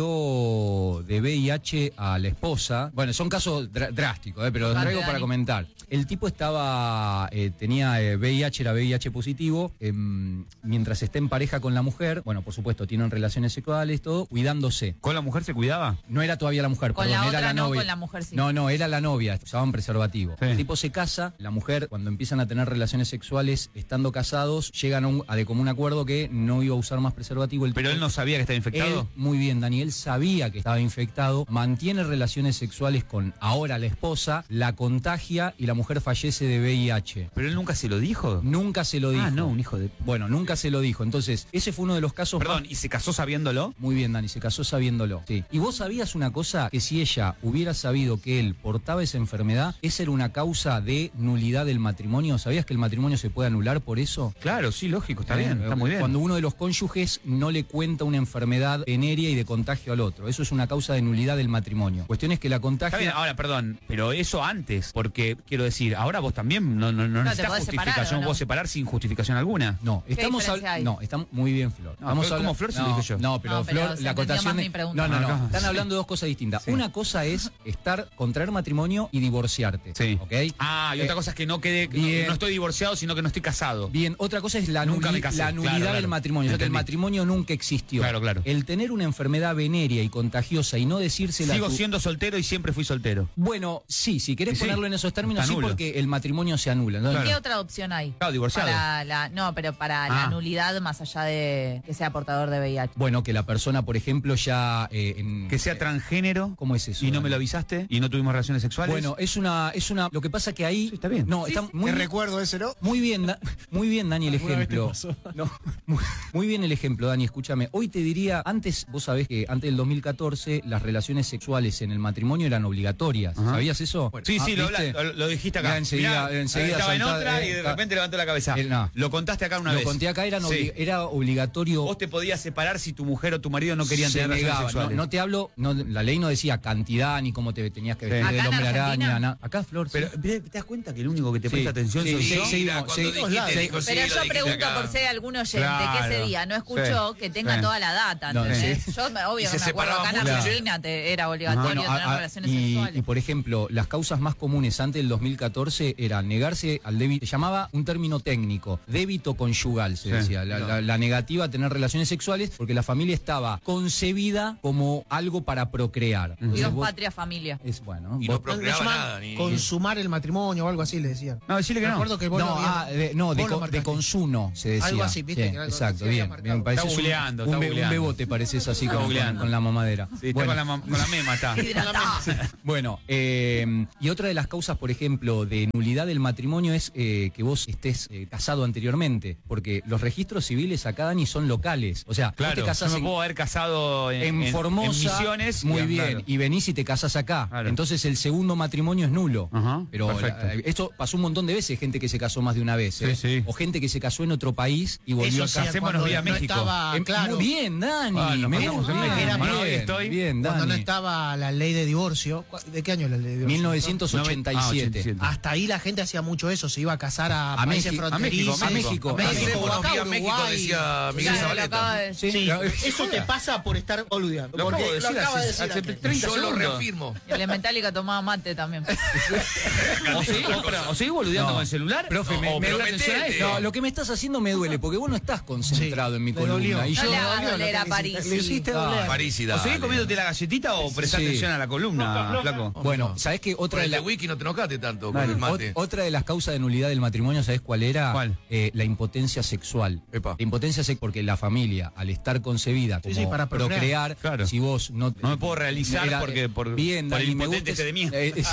S8: contagió de V I H a la esposa. Bueno, son casos dra- drásticos, eh, pero los
S9: Dale,
S8: traigo para
S9: Dani.
S8: comentar. El tipo estaba, eh, tenía eh, V I H, era V I H positivo, eh, mientras está en pareja con la mujer, bueno, por supuesto, tienen relaciones sexuales, todo, cuidándose.
S7: ¿Con la mujer se cuidaba?
S8: No era todavía la mujer,
S9: Con
S8: perdón,
S9: la
S8: era
S9: otra
S8: la
S9: no,
S8: novia.
S9: con la mujer sí.
S8: No, no, era la novia, usaban preservativo.
S7: Sí.
S8: El tipo se casa, la mujer, cuando empiezan a tener relaciones sexuales estando casados, llegan a, un, a de común acuerdo que no iba a usar más preservativo. El
S7: Pero
S8: tipo-
S7: él no sabía que estaba infectado.
S8: Él, muy bien, Daniel sabía que estaba infectado, mantiene relaciones sexuales con ahora la esposa, la contagia y la mujer fallece de V I H.
S7: Pero él nunca se lo dijo.
S8: Nunca se lo dijo.
S7: Ah, no, un hijo de...
S8: Bueno, nunca se lo dijo. Entonces, ese fue uno de los casos
S7: Perdón,
S8: más-
S7: ¿y se casó sabiéndolo?
S8: Muy bien, Dani, se casó sabiéndolo. Sí. ¿Y vos sabías una cosa? Que si ella hubiera sabido que él portaba esa enfermedad, esa era una causa de nulidad del matrimonio. ¿Sabías que el matrimonio se puede anular por eso?
S7: Claro, sí, lógico, está bien,
S8: Eh,
S7: está muy bien.
S8: Cuando uno de los cónyuges no le cuenta una enfermedad venérea y de contagio al otro. Eso es una causa de nulidad del matrimonio. Cuestión es que la
S7: Está bien,
S8: contagia...
S7: ahora, perdón, pero eso antes, porque quiero decir, ahora vos también no, no, no,
S9: te
S7: necesitas
S9: podés separar,
S7: justificación,
S9: ¿o no?
S7: vos separar sin justificación alguna.
S8: No, estamos
S9: diferencia
S8: hab-
S9: hay?
S8: No, estamos muy bien, Flor.
S7: No,
S8: Estamos
S7: pero
S8: habla-
S7: ¿cómo Flor se lo
S8: no,
S7: dije yo?
S8: No, pero
S9: No, pero
S8: Flor,
S9: se
S8: la
S9: entendió
S8: acotación
S9: más
S8: de-
S9: mi pregunta.
S8: No, no, no.
S7: Ah, no.
S8: Están hablando de dos cosas distintas.
S7: Sí.
S8: Una cosa es estar contraer matrimonio y divorciarte.
S7: Sí.
S8: ¿Ok?
S7: Ah, y otra
S8: Eh,
S7: cosa es que no quede, no-
S8: bien.
S7: no, estoy divorciado, sino que no estoy casado.
S8: Bien, otra cosa es la,
S7: Nunca
S8: nuli-
S7: me casé,
S8: la
S7: claro,
S8: nulidad
S7: claro.
S8: del matrimonio, o sea que el
S7: Entendí.
S8: matrimonio nunca existió.
S7: Claro, claro.
S8: El tener una enfermedad venérea y contagiosa y no decírsela a
S7: Sigo
S8: tu-
S7: siendo soltero y siempre fui soltero.
S8: Bueno, sí, si querés
S7: Sí,
S8: ponerlo en esos términos,
S7: está
S8: sí,
S7: nulo.
S8: porque el matrimonio se anula. Entonces,
S9: ¿Qué otra opción hay?
S7: Claro, divorciado.
S9: Para la, no, pero para la
S7: Ah.
S9: nulidad más allá de que sea portador de V I H.
S8: Bueno, que la persona, por ejemplo, ya... eh, en-
S7: Que sea transgénero.
S8: ¿Cómo es eso?
S7: Y no
S8: Dani?
S7: me lo avisaste y no tuvimos relaciones sexuales.
S8: Bueno, es una, es una, lo que pasa que ahí,
S7: Sí, está bien.
S8: no, está muy
S10: Te
S8: bien,
S10: recuerdo ese, ¿no?
S8: muy bien, Da- muy bien, Dani, el
S3: ¿Alguna vez te
S8: ejemplo.
S3: pasó?
S8: No, muy, muy bien el ejemplo, Dani, escúchame. Hoy te diría, antes, vos sabés que antes del dos mil catorce las relaciones sexuales en el matrimonio eran obligatorias.
S7: Ajá.
S8: ¿Sabías eso?
S7: Sí, sí,
S8: Ah,
S7: lo,
S8: ¿viste?
S7: lo- lo dijiste acá.
S8: Mirá, enseguida-
S7: Mirá,
S8: enseguida
S7: estaba en
S8: saltá-
S7: otra y
S8: eh,
S7: de
S8: ta-
S7: repente levantó la cabeza.
S8: Eh, no.
S7: Lo contaste acá una
S8: Lo
S7: vez.
S8: conté acá, eran
S7: Sí.
S8: obli- era obligatorio.
S7: Vos te podías separar si tu mujer o tu marido no querían
S8: se
S7: tener relaciones
S8: negaba. No,
S7: sexuales.
S8: no te hablo, no, la ley no decía cantidad ni cómo te tenías que vestir
S9: ¿Acá
S8: del
S9: en
S8: hombre
S9: Argentina?
S8: araña. na- Acá, Flor. sí.
S7: Pero ¿te te das cuenta que el único que te
S8: Sí,
S7: presta atención
S8: sí,
S7: soy
S8: sí,
S7: yo?
S8: sí,
S6: Mira,
S8: no,
S6: cuando
S8: sí.
S6: dijiste, dijo, sí,
S9: Pero
S6: lo
S9: yo
S6: dijiste
S9: pregunto
S6: acá.
S9: por si hay algún oyente
S7: Claro.
S9: que ese día no escuchó
S7: Sí.
S9: que tenga
S7: Sí.
S9: toda la data,
S8: No,
S9: ¿entendés?
S8: sí.
S9: Yo, me- obvio,
S6: Y se
S9: me acuerdo acá en
S6: separaba mucho,
S9: Argentina te- era obligatorio
S8: Bueno,
S9: tener
S8: a- a-
S9: relaciones
S8: y,
S9: sexuales.
S8: y, por ejemplo, las causas más comunes antes del dos mil catorce era negarse al débito, se llamaba un término técnico, débito conyugal, se
S7: Sí.
S8: decía, la, la- la negativa a tener relaciones sexuales porque la familia estaba concebida como algo para procrear. Entonces,
S9: Dios,
S8: vos-
S9: patria, familia.
S8: es bueno.
S6: Y
S8: vos-
S6: no procreaba
S10: llamaban
S6: nada. Ni...
S10: consumar el matrimonio o algo así le decían.
S7: No, decirle que
S10: Me
S7: no.
S10: acuerdo que vos
S8: no,
S10: lo habías-
S8: ah, de, no, de,
S10: vos lo
S8: co- de
S10: marcaste.
S8: consumo se decía.
S10: Algo así, viste,
S8: Sí,
S10: que era algo
S8: exacto,
S10: que se había
S8: bien.
S10: marcado.
S8: Me parece
S7: Está googleando,
S8: un,
S7: está
S8: un, be- un
S7: googleando.
S8: bebote pareces así
S7: Está
S8: con,
S7: googleando.
S8: con la mamadera.
S7: Sí, está
S8: Bueno.
S7: con la, mam- con la mema, está.
S9: Hidratado.
S8: Bueno, eh, y otra de las causas, por ejemplo, de nulidad del matrimonio es eh, que vos estés eh, casado anteriormente, porque los registros civiles acá, Dani, son locales. O sea, vos
S7: Claro,
S8: te
S7: yo
S8: casás
S7: me
S8: en,
S7: puedo haber casado en,
S8: en
S7: en-
S8: Formosa,
S7: en Misiones.
S8: muy
S7: y-
S8: bien,
S7: claro.
S8: y venís y te casás acá.
S7: Claro.
S8: Entonces el segundo matrimonio es nulo.
S7: Ajá,
S8: Pero
S7: perfecto.
S8: la- esto pasó un montón de veces, gente que se casó más de una vez. ¿eh?
S7: Sí, sí.
S8: O gente que se casó en otro país y volvió
S10: Eso
S8: acá.
S10: sí,
S7: Casémonos
S10: cuando
S7: vía
S10: no
S7: México.
S10: estaba
S8: Em,
S10: claro.
S8: Muy bien, Dani.
S7: Ah, nos
S8: me
S7: casamos en
S8: gusta.
S7: México.
S10: Era
S7: Bueno,
S10: bien,
S7: hoy estoy.
S8: Bien,
S10: Cuando no
S8: Dani.
S10: estaba la ley de divorcio. ¿cu- ¿De qué año es la ley de divorcio?
S8: mil novecientos ochenta y siete.
S7: Ah, ochenta y siete.
S10: Hasta ahí la gente hacía mucho eso, se iba a casar a,
S8: A
S10: países
S8: México, a
S10: fronterizos.
S8: México, a México.
S10: A México,
S6: Hacemos
S10: o acá,
S6: vía México,
S10: Uruguay.
S6: decía Miguel
S9: Claro, lo acaba
S6: Zabaleta.
S9: de decir.
S10: Sí,
S8: Claro.
S10: eso te pasa por estar boludeando.
S7: Lo
S10: porque
S7: acabo de decir
S10: acaba
S7: hace-
S10: de decir
S7: hace
S10: antes.
S7: treinta
S6: Yo lo
S7: segundos.
S6: reafirmo.
S9: El de Metallica tomaba mate también.
S7: ¿O seguís, o seguís boludeando
S8: No.
S7: con el celular?
S8: Profe,
S7: o,
S8: me-
S7: o
S8: me-
S7: prestá atención a
S6: prometete.
S7: esto.
S8: No, lo que me estás haciendo me duele, porque vos no estás concentrado
S10: Sí,
S8: en mi
S10: me
S8: columna.
S10: dolió.
S8: Y
S9: No
S8: yo,
S9: le hagas
S10: dolió lo
S9: doler
S10: que
S9: a
S10: hiciste.
S9: París.
S10: Le hiciste
S8: Ah.
S10: doler.
S6: París y
S7: ¿O
S6: dale.
S7: seguís comiéndote la galletita o prestás
S8: Sí.
S7: atención a la columna, flaco?
S8: bueno, ¿sabés qué?
S6: Por
S8: Otra de,
S6: el de
S8: la-
S6: wiki no te enojaste tanto con
S7: Dale.
S6: el
S8: ot-
S6: mate.
S8: otra de las causas de nulidad del matrimonio, ¿sabés cuál era?
S7: ¿Cuál?
S8: Eh, la impotencia sexual.
S6: Epa.
S8: La impotencia sexual, porque la familia, al estar concebida como
S10: Sí, sí, para procrear.
S8: procrear,
S7: Claro.
S8: si vos no...
S7: No me puedo realizar porque por-
S8: bien,
S7: por el
S8: Dani, me
S7: impotente
S8: gusta
S7: este de mierda.
S8: eh,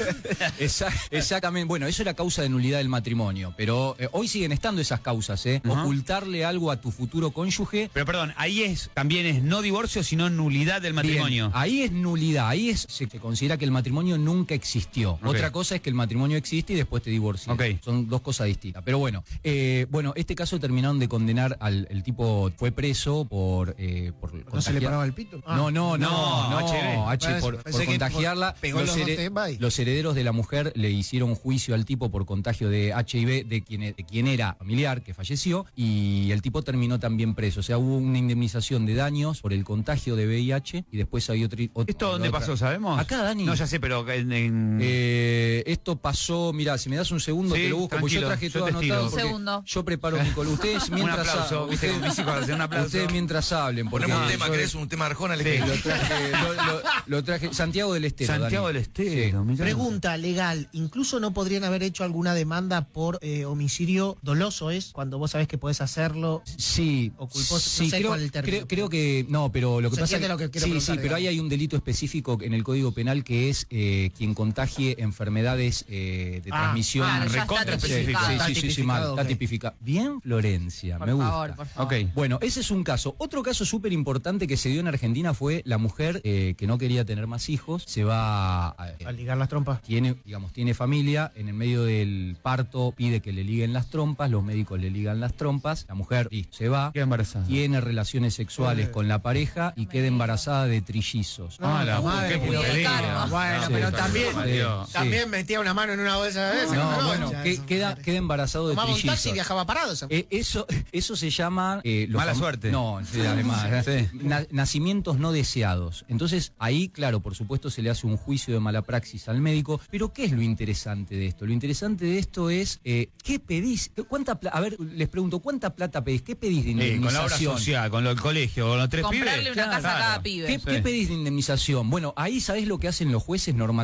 S8: es- exa- exactamente. Bueno, eso era causa de nulidad del matrimonio, pero eh, hoy siguen estando esas causas, ¿eh?
S7: Ajá.
S8: Ocultarle algo a tu futuro cónyuge.
S7: Pero perdón, ahí es también es no divorcio, sino nulidad del matrimonio.
S8: Bien, ahí es nulidad, ahí es, se, se considera que el matrimonio nunca existió.
S7: Ok.
S8: Otra cosa es que el matrimonio existe y después te divorcias.
S7: Ok.
S8: Son dos cosas distintas. Pero bueno, eh, bueno, este caso terminaron de condenar al el tipo, fue preso por... eh, por
S10: ¿No se le
S8: contagiar-
S10: paraba el pito? Ah.
S8: No, no, no,
S7: No,
S8: no,
S7: H I V.
S8: H,
S10: Parece-
S8: por, por
S10: pensé que
S8: contagiarla.
S10: por- pegó
S8: los,
S10: los dos
S8: here-
S10: temas y-
S8: los herederos de la mujer le hicieron juicio al tipo por contagio de H I V de quien, de quien era familiar, que falleció, y el tipo terminó también preso. O sea, hubo una indemnización de daños por el contagio de V I H y después hay otro... otro-
S7: ¿Esto dónde
S8: otra-
S7: pasó, sabemos?
S8: Acá, Dani.
S7: No, ya sé, pero en... en-
S8: Eh, esto pasó, mira, si me das un segundo
S7: Sí,
S8: te lo busco, porque yo
S7: tranquilo,
S8: traje
S7: yo
S8: todo
S7: testigo.
S8: anotado.
S7: Un
S8: porque
S9: segundo.
S8: Yo preparo mi columna. Ustedes mientras
S7: aplauso,
S8: ha-
S7: viste,
S8: ustedes-
S7: con mis hijos hacen un aplauso.
S8: Ustedes mientras hablen, porque
S6: Ponemos un tema,
S8: yo-
S6: ¿querés un tema de Arjona?
S7: Sí.
S6: Elegí.
S8: lo traje, lo, lo- lo traje Santiago del Estero.
S7: Santiago
S8: Dani.
S7: del Estero, mirá.
S10: Pregunta legal, incluso no podrían haber hecho alguna demanda por eh, homicidio doloso, ¿es? Cuando vos sabés que podés hacerlo.
S8: Sí,
S10: O culposo,
S8: sí,
S10: no sé
S8: creo,
S10: cuál es el término.
S8: creo, creo que no, pero lo que
S10: Se
S8: pasa
S10: entiende lo que quiero
S8: sí,
S10: preguntar,
S8: sí, pero ahí
S10: digamos.
S8: hay un delito específico en el Código Penal que es eh, quien contagie enfermedades eh, de
S10: Ah,
S8: transmisión
S9: claro, ya está
S7: recontra
S8: Sí,
S7: específico.
S8: sí,
S10: Está
S8: sí, sí, sí,
S10: tipificado,
S8: mal, está
S10: ok.
S8: tipificado. Bien, Florencia,
S9: Por
S8: me gusta.
S9: favor, por favor.
S7: Ok.
S8: Bueno, ese es un caso. Otro caso súper importante que se dio en Argentina fue la mujer eh, que no quería tener más hijos, se va a,
S10: A ligar las trompas.
S8: tiene, digamos, tiene familia, en el medio del parto pide que le liguen las trompas, los médicos le ligan las trompas, la mujer listo, se va,
S7: Queda embarazada.
S8: tiene relaciones sexuales con la pareja y queda embarazada de trillizos.
S7: Ah, la
S10: madre,
S7: qué
S10: qué
S7: porquería.
S9: karma.
S10: Bueno,
S8: Sí,
S10: pero
S8: sí,
S10: también,
S7: Dios.
S10: también metía una mano en una bolsa de esas.
S8: No, bueno, que- queda, queda embarazado de
S10: Tomaba un taxi y
S8: trillizos.
S10: viajaba parado. esa-
S8: Eh, eso, eso se llama... eh, los
S7: Mala
S8: fam-
S7: suerte.
S8: No, sí, además. ¿eh? Na- nacimientos no deseados. Entonces, ahí, claro, por supuesto, se le hace un juicio de mala praxis al médico. Pero, ¿qué es lo interesante de esto? Lo interesante de esto es, eh, ¿qué pedís? ¿Cuánta pla- A ver, les pregunto, ¿cuánta plata pedís? ¿Qué pedís de
S7: Eh, con la obra
S8: indemnización?
S7: social, con lo del colegio, con los tres
S9: Comprarle
S7: pibes.
S9: una casa a cada
S7: Claro.
S9: pibe.
S8: ¿Qué, qué pedís de indemnización? Bueno, ahí sabés lo que hacen los jueces normalmente.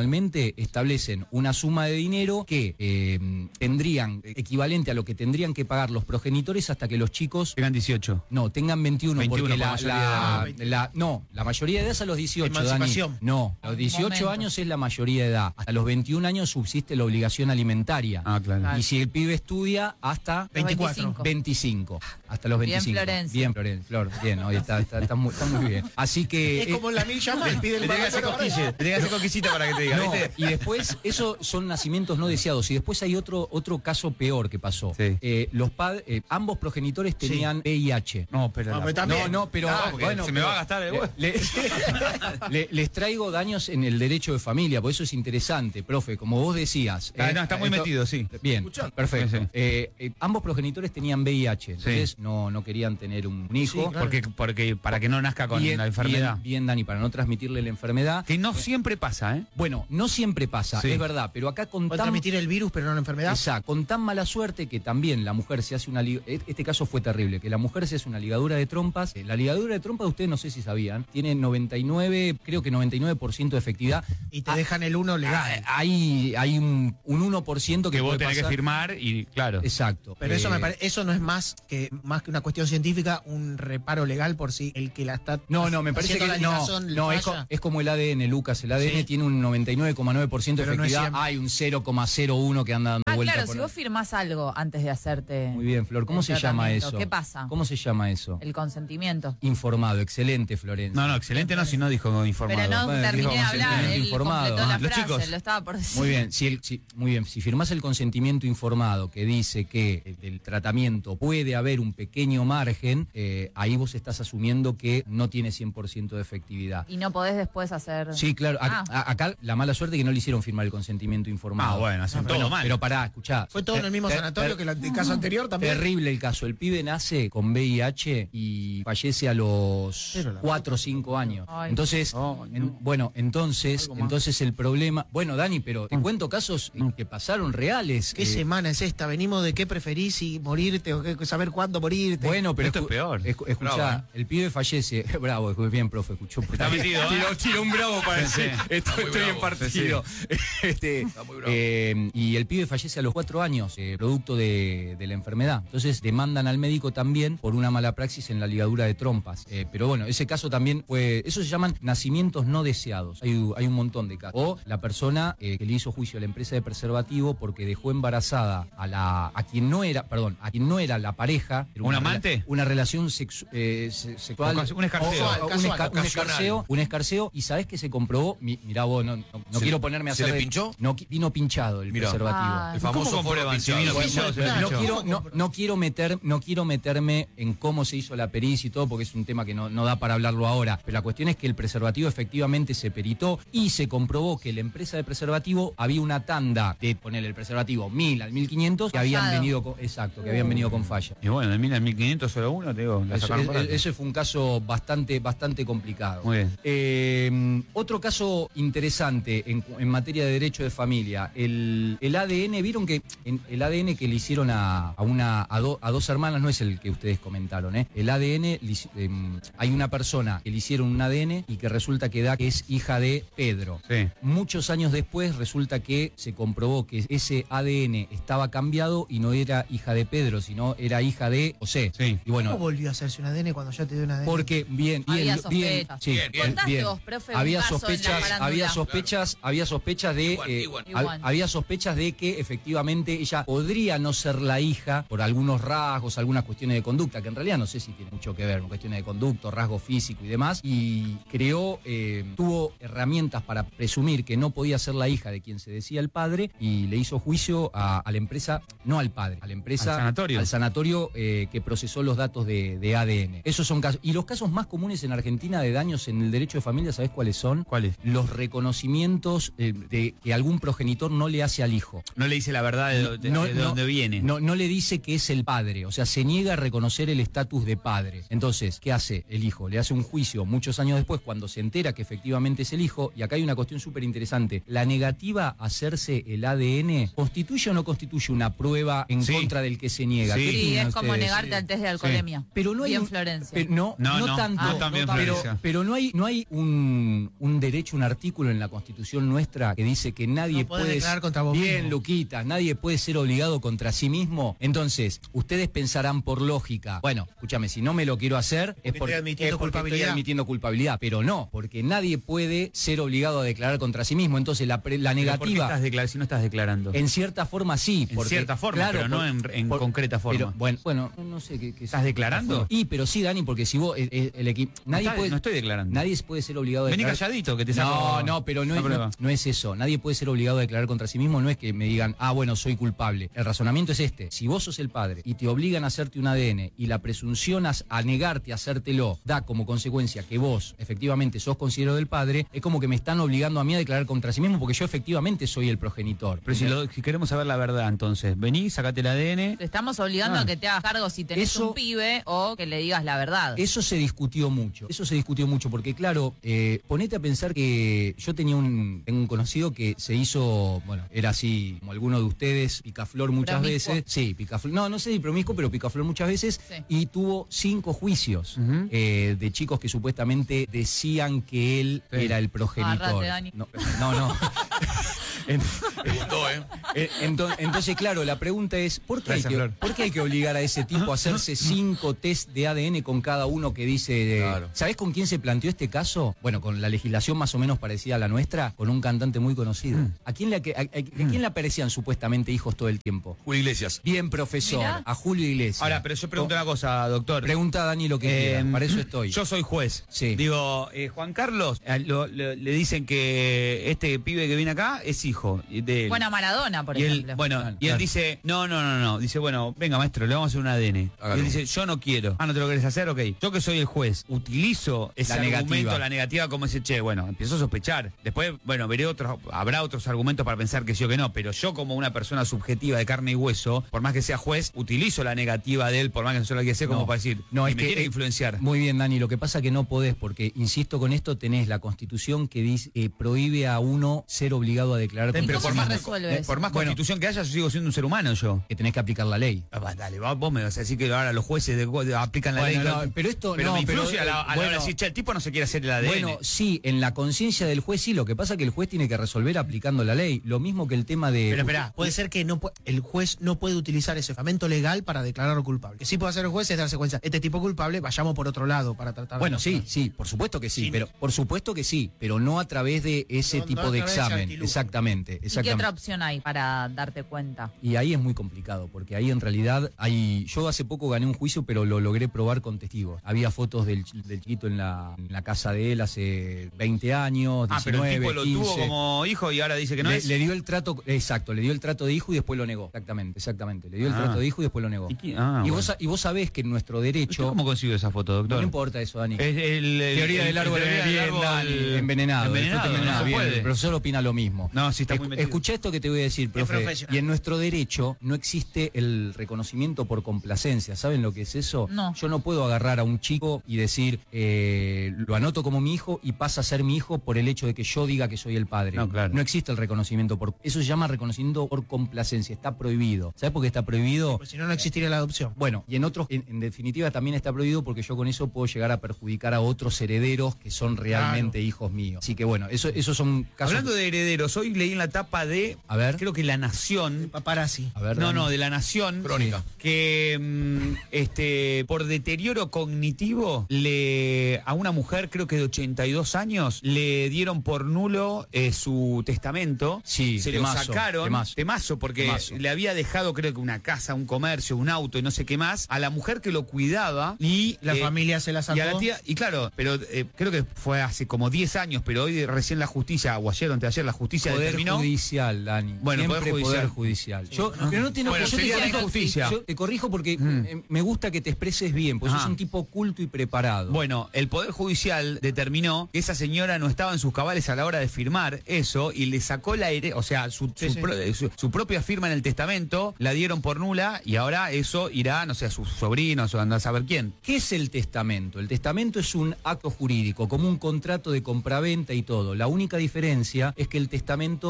S8: básicamente establecen una suma de dinero que eh, tendrían, equivalente a lo que tendrían que pagar los progenitores hasta que los chicos...
S7: Tengan dieciocho.
S8: No, tengan veintiuno,
S7: veintiuno
S8: porque
S7: por
S8: la,
S7: mayoría
S8: la,
S7: de edad.
S8: la- no, la mayoría de edad es a los dieciocho, Dani.
S10: Emancipación.
S8: No, a los dieciocho
S9: Momento.
S8: años es la mayoría de edad. Hasta los veintiún años subsiste la obligación alimentaria.
S7: Ah, claro.
S8: Y si el pibe estudia, hasta
S10: veinticuatro.
S8: veinticinco. Hasta los
S9: Bien,
S8: veinticinco.
S9: Florencia.
S8: Bien, Florencia. Flor, bien, hoy está, está, está muy, está muy bien. Así que...
S10: Es
S8: eh,
S10: como en la milla más, pide el
S7: Le tenés que hacer
S10: barato,
S7: cosquillas, le tenés que hacer cosquillita para que te diga,
S8: no,
S7: ¿viste?
S8: y después, eso son nacimientos no deseados. Y después hay otro, otro caso peor que pasó.
S7: Sí.
S8: Eh, los padres, eh, ambos progenitores tenían V I H.
S7: No, pero...
S10: Ah,
S7: la-
S10: pero también.
S8: No, no, pero
S7: Ah, porque
S8: bueno,
S7: se me
S8: pero-
S7: va a gastar el
S8: le-
S7: huevo.
S8: le- le- les traigo daños en el derecho de familia, por eso es interesante, profe, como vos decías.
S7: Ah,
S8: eh,
S7: no, está muy
S8: esto-
S7: metido, sí.
S8: Bien, perfecto.
S7: Sí, sí.
S8: Eh, eh, ambos progenitores tenían V I H, entonces
S7: Sí.
S8: no, no querían tener un hijo.
S10: Sí, claro.
S7: Porque, porque para que no nazca con
S8: Bien,
S7: la enfermedad.
S8: Bien, bien, Dani, para no transmitirle la enfermedad.
S7: Que no siempre pasa, ¿eh?
S8: Bueno, no siempre pasa,
S7: Sí.
S8: es verdad, pero acá con
S10: Puede
S8: tan...
S10: transmitir el virus, pero no la enfermedad.
S8: Exacto, con tan mala suerte que también la mujer se hace una... li- Este caso fue terrible, que la mujer se hace una ligadura de trompas. Eh, La ligadura de trompas, ustedes no sé si sabían, tiene noventa y nueve, creo que noventa y nueve por ciento de efectividad.
S10: Y te dejan el uno legal.
S8: Ah, Hay, hay un, un uno por ciento que,
S7: Que vos
S8: puede
S7: tenés que
S8: pasar.
S7: firmar y, claro.
S8: Exacto.
S10: Pero eso
S8: Eh,
S10: me parece, eso no es más que más que una cuestión científica, un reparo legal por si el que la está
S8: No, no, me parece que
S10: haciendo la
S8: no,
S10: ligazón
S8: no
S10: le
S8: es, co-
S10: falla.
S8: es como el A D N, Lucas. El A D N
S10: Sí.
S8: tiene un noventa y nueve coma nueve por ciento de
S10: Pero no es
S8: efectividad.
S10: siempre.
S8: Hay un cero coma cero uno que anda dando
S9: Ah,
S8: vueltas.
S9: claro,
S8: por
S9: si
S8: la-
S9: vos firmás algo antes de hacerte
S8: Muy bien, Flor. ¿Cómo
S9: el
S8: se llama
S9: tratamiento,
S8: eso?
S9: ¿qué pasa?
S8: ¿Cómo se llama eso?
S9: el consentimiento.
S8: Informado. Excelente, Florencia.
S7: No, no, excelente no, si no dijo informado.
S9: Pero no
S8: Bueno,
S9: terminé
S8: dijo
S9: de hablar,
S8: consentimiento
S9: él
S8: informado.
S9: completó la
S7: Ah, los
S9: frase,
S7: chicos.
S9: lo estaba por decir.
S8: Muy bien, si el- si- muy bien. Si firmás el consentimiento informado que dice que eh, del tratamiento puede haber un pequeño margen, eh, ahí vos estás asumiendo que no tiene cien por ciento de efectividad.
S9: Y no podés después hacer...
S8: Sí, claro. A-
S9: Ah.
S8: a- acá la mala suerte es que no le hicieron firmar el consentimiento informado.
S7: Ah, bueno, hacen
S8: Pero-
S7: todo mal.
S8: Pero pará, escuchá.
S10: Fue todo en el mismo
S8: Ter-
S10: sanatorio
S8: ter-
S10: que la- el caso anterior también.
S8: Terrible el caso. El pibe nace con V I H y fallece a los
S10: Pero la
S8: cuatro o cinco años.
S9: Ay.
S8: Entonces,
S7: Oh, no.
S8: en- bueno, entonces, entonces el problema. Bueno, Dani, pero te cuento casos que pasaron reales.
S10: ¿Qué
S8: eh,
S10: semana es esta? Venimos de qué preferís, si morirte o qué, saber cuándo morirte.
S8: Bueno, pero
S7: Esto es
S8: escu-
S7: peor.
S8: escu- escuchá,
S7: Bravo, ¿eh?
S8: el pibe fallece. Bravo, escu- bien, profe, escuchó.
S7: Está metido, ¿eh?
S8: Tiró, tiró un bravo para
S7: Sí,
S8: decir,
S7: sí.
S8: estoy,
S6: Está muy
S8: estoy en
S6: bravo,
S8: partido. Este,
S6: muy bravo.
S8: eh, y el pibe fallece a los cuatro años, eh, producto de, de la enfermedad. Entonces demandan al médico también por una mala praxis en la ligadura de trompas. Eh, pero bueno, ese caso también fue, eso se llaman nacimientos no deseados. Hay, hay un montón de casos. O la persona eh, que le hizo juicio a la empresa de preservativo porque dejó embarazada a la a quien no era, perdón, a quien no era la pareja. Era
S7: ¿Un
S8: una
S7: amante?
S8: rela- Una relación sexu- eh, se- sexual.
S7: Ocas- un escarceo.
S8: O- o- un,
S10: Casual,
S8: esca- un
S6: ocasional.
S8: escarceo, un escarceo. Y sabés que se comprobó, Mi- mirá vos, no, no, no
S6: ¿Se
S8: quiero
S6: le-
S8: ponerme a
S6: se
S8: hacer
S6: le
S8: de-
S6: pinchó?
S8: No, qui- vino pinchado el
S6: Mirá.
S8: preservativo.
S9: Ah.
S6: El famoso
S7: ¿Cómo
S6: foro
S7: comprueban si
S6: pinchado.
S7: vino
S6: Bueno,
S7: pinchado? se le
S10: claro.
S8: No
S7: pinchó?
S8: quiero, no, no quiero meter, no quiero meterme en cómo se hizo la pericia y todo, porque es un tema que no, no da para hablarlo ahora. Pero la cuestión es que el preservativo efectivamente se peritó y se comprobó que la empresa de preservativo había una tanda de poner el preservativo mil al mil quinientos que habían
S9: Fallado.
S8: venido con, exacto, que habían venido con falla.
S7: Y bueno, de mil a mil quinientos solo uno, te digo, la
S8: Eso,
S7: sacaron
S8: es-
S7: por alto.
S8: ese fue un caso bastante, bastante complicado.
S7: Muy bien.
S8: Eh, otro caso interesante en, en materia de derecho de familia, el, el A D N, vieron que en- el A D N que le hicieron a, a una a, do- a dos hermanas no es el que ustedes comentaron, ¿eh? El A D N, le hici- em, hay una persona que le hicieron un A D N y que resulta que da que es hija de Pedro.
S7: Sí.
S8: Muchos años después resulta que se comprobó que ese A D N estaba cambiado y no era hija de Pedro, sino era hija de José.
S7: Sí.
S8: Y bueno,
S10: ¿Cómo volvió a hacerse un A D N cuando ya te dio un A D N?
S8: porque bien, bien,
S9: Había
S8: lo- bien,
S9: sospechas.
S8: sí,
S6: Bien, bien.
S9: Contaste
S8: bien.
S9: vos, profe, un
S8: Había
S9: caso en la
S8: sospechas,
S9: farándula.
S8: había sospechas, había sospechas de,
S6: Igual,
S8: eh,
S6: igual.
S8: hab-
S9: Igual.
S8: había sospechas de que efectivamente ella podría no ser la hija por algunos rasgos, algunas cuestiones de conducta, que en realidad no sé si tiene mucho que ver con cuestiones de conducta, rasgo físico y demás, y creó, eh, tuvo herramientas para presumir que no podía ser la hija de quien se decía el padre y le hizo juicio a, a la empresa, no al padre, a la empresa,
S7: Al sanatorio.
S8: al sanatorio eh, que procesó los datos de, de A D N. Esos son casos. Y los casos más comunes en Argentina de daños en el derecho de familia, ¿sabés cuáles son?
S7: ¿Cuáles?
S8: Los reconocimientos eh, de que algún progenitor no le hace al hijo.
S7: No le dice la verdad de, de-
S8: No,
S7: de
S8: no,
S7: dónde viene.
S8: No, no le dice que es el padre, o sea, se niega a reconocer el estatus de padre. Entonces, ¿qué hace el hijo? Le hace un juicio muchos años después cuando se entera que efectivamente es el hijo, y acá hay una cuestión súper interesante. La negativa a hacerse el A D N, ¿constituye o no constituye una prueba en
S7: Sí.
S8: contra del que se niega?
S7: Sí.
S8: ¿Qué
S9: Sí,
S8: opinan
S9: es como
S8: ustedes?
S9: negarte al test de alcoholemia.
S8: Pero no hay
S9: Bien,
S8: un-
S9: Florencia.
S8: Pero no,
S7: No,
S8: no,
S7: no,
S8: tanto.
S7: no tan bien,
S8: pero,
S7: Florencia.
S8: pero no hay, no hay un, un derecho, un artículo en la Constitución nuestra que dice que nadie
S10: No podés
S8: puede...
S10: declarar contra vos
S8: Bien,
S10: mismo.
S8: Luquita, nadie puede ser obligado contra sí mismo. Entonces, ustedes pensarán por lógica, bueno, escúchame, si no me lo quiero hacer es porque,
S10: estoy admitiendo
S8: es porque
S10: culpabilidad.
S8: estoy admitiendo culpabilidad, pero no, porque nadie puede ser obligado a declarar contra sí mismo. Entonces, la, pre- la
S7: ¿Por qué
S8: negativa...
S7: estás declarando si no estás declarando?
S8: En cierta forma sí.
S7: En
S8: porque,
S7: cierta forma,
S8: claro,
S7: pero no
S8: por-
S7: en, en
S8: por-
S7: concreta forma.
S8: Pero, bueno, bueno, no sé qué... qué
S7: ¿Estás declarando?
S8: Y, pero sí, Dani, porque si vos, eh, eh, el equipo... Nadie
S7: está-
S8: puede,
S7: no estoy declarando.
S8: Nadie puede ser obligado a
S7: Vení
S8: declarar...
S7: calladito, que te saco-
S8: No, no, pero no
S7: la
S8: es,
S7: prueba.
S8: no, no es eso. Nadie puede ser obligado a declarar contra sí mismo. No es que me digan, ah, bueno, soy culpable. El razonamiento es este. Si vos sos el padre y te obligan a hacerte un A D N y la presunción a, a negarte a hacértelo da como consecuencia que vos efectivamente sos considerado del padre, es como que me están obligando a mí a declarar contra sí mismo porque yo efectivamente soy el progenitor.
S7: Pero si, lo- si queremos saber la verdad, entonces, vení, sacate el A D N.
S9: Te estamos obligando
S8: Ah.
S9: a que te hagas cargo si tenés
S8: Eso-
S9: un pibe o que le digas la verdad.
S8: Eso se discutió mucho, eso se discutió mucho, porque claro, eh, ponete a pensar que yo tenía un, tengo un conocido que se hizo, bueno, era así como alguno de ustedes, picaflor muchas
S9: Promiscuo.
S8: veces, sí, picaflor, no, no sé si promiscuo, pero picaflor muchas veces,
S9: Sí.
S8: y tuvo cinco juicios
S7: Ujú.
S8: eh, de chicos que supuestamente decían que él
S7: Sí.
S8: era el progenitor.
S9: Agárrate, Dani.
S8: No, no, no. En-
S6: Me gustó, ¿eh?
S8: eh, ento- entonces, claro, la pregunta es, ¿por qué, hay
S7: Gracias,
S8: que,
S7: Flor.
S8: ¿por qué hay que obligar a ese tipo a hacerse cinco test de A D N con cada uno que dice... eh,
S6: Claro.
S8: ¿Sabés con quién se planteó este caso? Bueno, con la legislación más o menos parecida a la nuestra, con un cantante muy conocido. ¿A quién le, a, a- a quién le aparecían supuestamente hijos todo el tiempo?
S6: Julio Iglesias.
S8: Bien, profesor,
S9: Mirá.
S8: a Julio Iglesias.
S7: Ahora, pero yo pregunto una cosa, doctor.
S8: Pregunta a Dani lo que
S7: Eh,
S8: quiera, para eso estoy.
S7: Yo soy juez.
S8: Sí.
S7: Digo, eh, Juan Carlos, eh, lo- lo- le dicen que este pibe que viene acá es hijo de él.
S9: Bueno, Maradona, por
S7: y él,
S9: ejemplo.
S7: bueno,
S8: Claro,
S7: y él
S8: claro.
S7: dice, no, no, no, no. Dice, bueno, venga, maestro, le vamos a hacer un A D N.
S6: Hágalo.
S7: Y él dice, yo no quiero. Ah, ¿no te lo querés hacer? Ok. Yo que soy el juez, utilizo ese
S8: La
S7: argumento,
S8: negativa.
S7: la negativa, como ese, che, bueno, empiezo a sospechar. Después, bueno, veré otros, habrá otros argumentos para pensar que sí o que no, pero yo como una persona subjetiva de carne y hueso, por más que sea juez, utilizo la negativa de él, por más que no se lo quiera hacer, como
S8: No,
S7: para decir,
S8: no,
S7: y
S8: es
S7: me
S8: que-
S7: quiere influenciar.
S8: Muy bien, Dani, lo que pasa que no podés, porque, insisto con esto, tenés la Constitución que dice que prohíbe a uno ser obligado a declarar
S9: ¿Y
S8: contra
S9: cómo
S8: sí
S9: se
S8: mismo.
S9: resuelve eso?
S7: Por más
S8: Bueno.
S7: constitución que haya, yo sigo siendo un ser humano yo.
S8: Que tenés que aplicar la ley.
S7: Ah, va, dale, va, vos me vas a decir que ahora los jueces de, de- aplican la
S8: Bueno,
S7: ley.
S8: no, pero esto-
S7: pero
S8: no,
S7: me influye
S8: pero,
S7: a la, a la hora de
S8: bueno.
S7: decir, che, el tipo no se quiere hacer el A D N.
S8: Bueno, sí, en la conciencia del juez sí, lo que pasa es que el juez tiene que resolver aplicando la ley. Lo mismo que el tema de...
S10: Pero espera, puede ser que no pu- el juez no puede utilizar ese fundamento legal para declararlo culpable. Que sí puede hacer el juez es darse cuenta, este tipo culpable, vayamos por otro lado para tratar de
S8: Bueno, sí,
S10: demostrar.
S8: sí, por supuesto que sí,
S10: Sí.
S8: pero por supuesto que sí, pero no a través de ese
S10: No, no
S8: tipo
S10: a
S8: de
S10: través de ese
S8: examen.
S10: artilugio.
S8: Exactamente,
S9: ¿Y qué
S8: exactamente.
S9: otra opción hay para darte cuenta?
S8: Y ahí es muy complicado, porque ahí en realidad hay... Yo hace poco gané un juicio, pero lo logré probar con testigos. Había fotos del, ch- del chiquito en la, en la casa de él hace veinte años,
S7: ah, pero
S8: diecinueve,
S7: el tipo lo
S8: quince.
S7: tuvo como hijo y ahora dice que no
S8: le,
S7: es.
S8: le dio el trato, exacto, le dio el trato de hijo y después lo negó. Exactamente, exactamente. Le dio el
S7: Ah.
S8: trato de hijo y después lo negó.
S7: ¿Y qué? Ah,
S8: y,
S7: bueno.
S8: vos, sa- y vos sabés que en nuestro
S7: ¿Usted
S8: derecho...
S7: cómo consiguió esa foto,
S8: No
S7: doctor?
S8: me importa eso, Dani.
S7: Es el, el-
S8: Teoría
S7: el-
S8: del árbol
S7: el- teoría del
S8: bien,
S7: árbol
S8: Dani, envenenado. del fruto
S7: Envenenado,
S8: envenenado,
S7: no se
S8: bien,
S7: puede.
S8: el profesor opina lo mismo.
S7: No, sí está muy
S8: Escu-
S7: metido.
S8: Escuchá esto que te voy a decir, profe.
S10: profesional.
S8: Y en nuestro derecho no existe el reconocimiento por complacencia. ¿Saben lo que es eso?
S9: No.
S8: Yo no puedo agarrar a un chico y decir, eh, lo anoto como mi hijo y pasa a ser mi hijo por el hecho de que yo diga que soy el padre.
S7: No, claro.
S8: No existe el reconocimiento por... Eso se llama reconocimiento por complacencia. Está prohibido. ¿Sabes por qué está prohibido?
S10: Pues si no, no existiría la adopción.
S8: Bueno, y en otros, en, en definitiva, también está prohibido porque yo con eso puedo llegar a perjudicar a otros herederos que son realmente hijos míos. Así que bueno, eso, esos son casos...
S7: Hablando de herederos, hoy leí en la tapa de,
S8: A ver.
S7: creo que La Nación,
S10: Paparazzi.
S8: A ver,
S7: no,
S8: Dani.
S7: no, de La Nación,
S6: Crónica.
S7: que mm, este por deterioro cognitivo le a una mujer, creo que de ochenta y dos años, le dieron por nulo eh, su testamento.
S8: Sí,
S7: se
S8: temazo,
S7: lo sacaron,
S8: temazo.
S7: temazo, porque
S8: Temazo.
S7: le había dejado, creo que una casa, un comercio, un auto y no sé qué más, a la mujer que lo cuidaba y
S10: La
S7: eh,
S10: familia se la sacó.
S7: y a la tía, y claro, pero eh, creo que fue hace como diez años, pero hoy recién la justicia, o ayer o antes de ayer, la justicia
S8: Poder
S7: determinó.
S8: judicial, Dani.
S7: Bueno,
S8: Siempre
S7: poder
S8: poder
S7: judicial.
S8: judicial. Yo, pero no tiene
S7: Bueno,
S8: yo te
S7: sería la
S8: corrijo-
S7: injusticia.
S8: Yo te corrijo porque
S7: Mm.
S8: eh, me gusta que te expreses bien, porque
S7: Ajá.
S8: sos un tipo culto y preparado.
S7: Bueno, el Poder Judicial determinó que esa señora no estaba en sus cabales a la hora de firmar eso y le sacó la herencia, o sea, su,
S10: Sí,
S7: su
S10: sí.
S7: pro- eh, su- su propia firma en el testamento, la dieron por nula y ahora eso irá, no sé, a sus sobrinos o anda a saber quién.
S8: ¿Qué es el testamento? El testamento es un acto jurídico, como un contrato de compraventa y todo. La única diferencia es que el testamento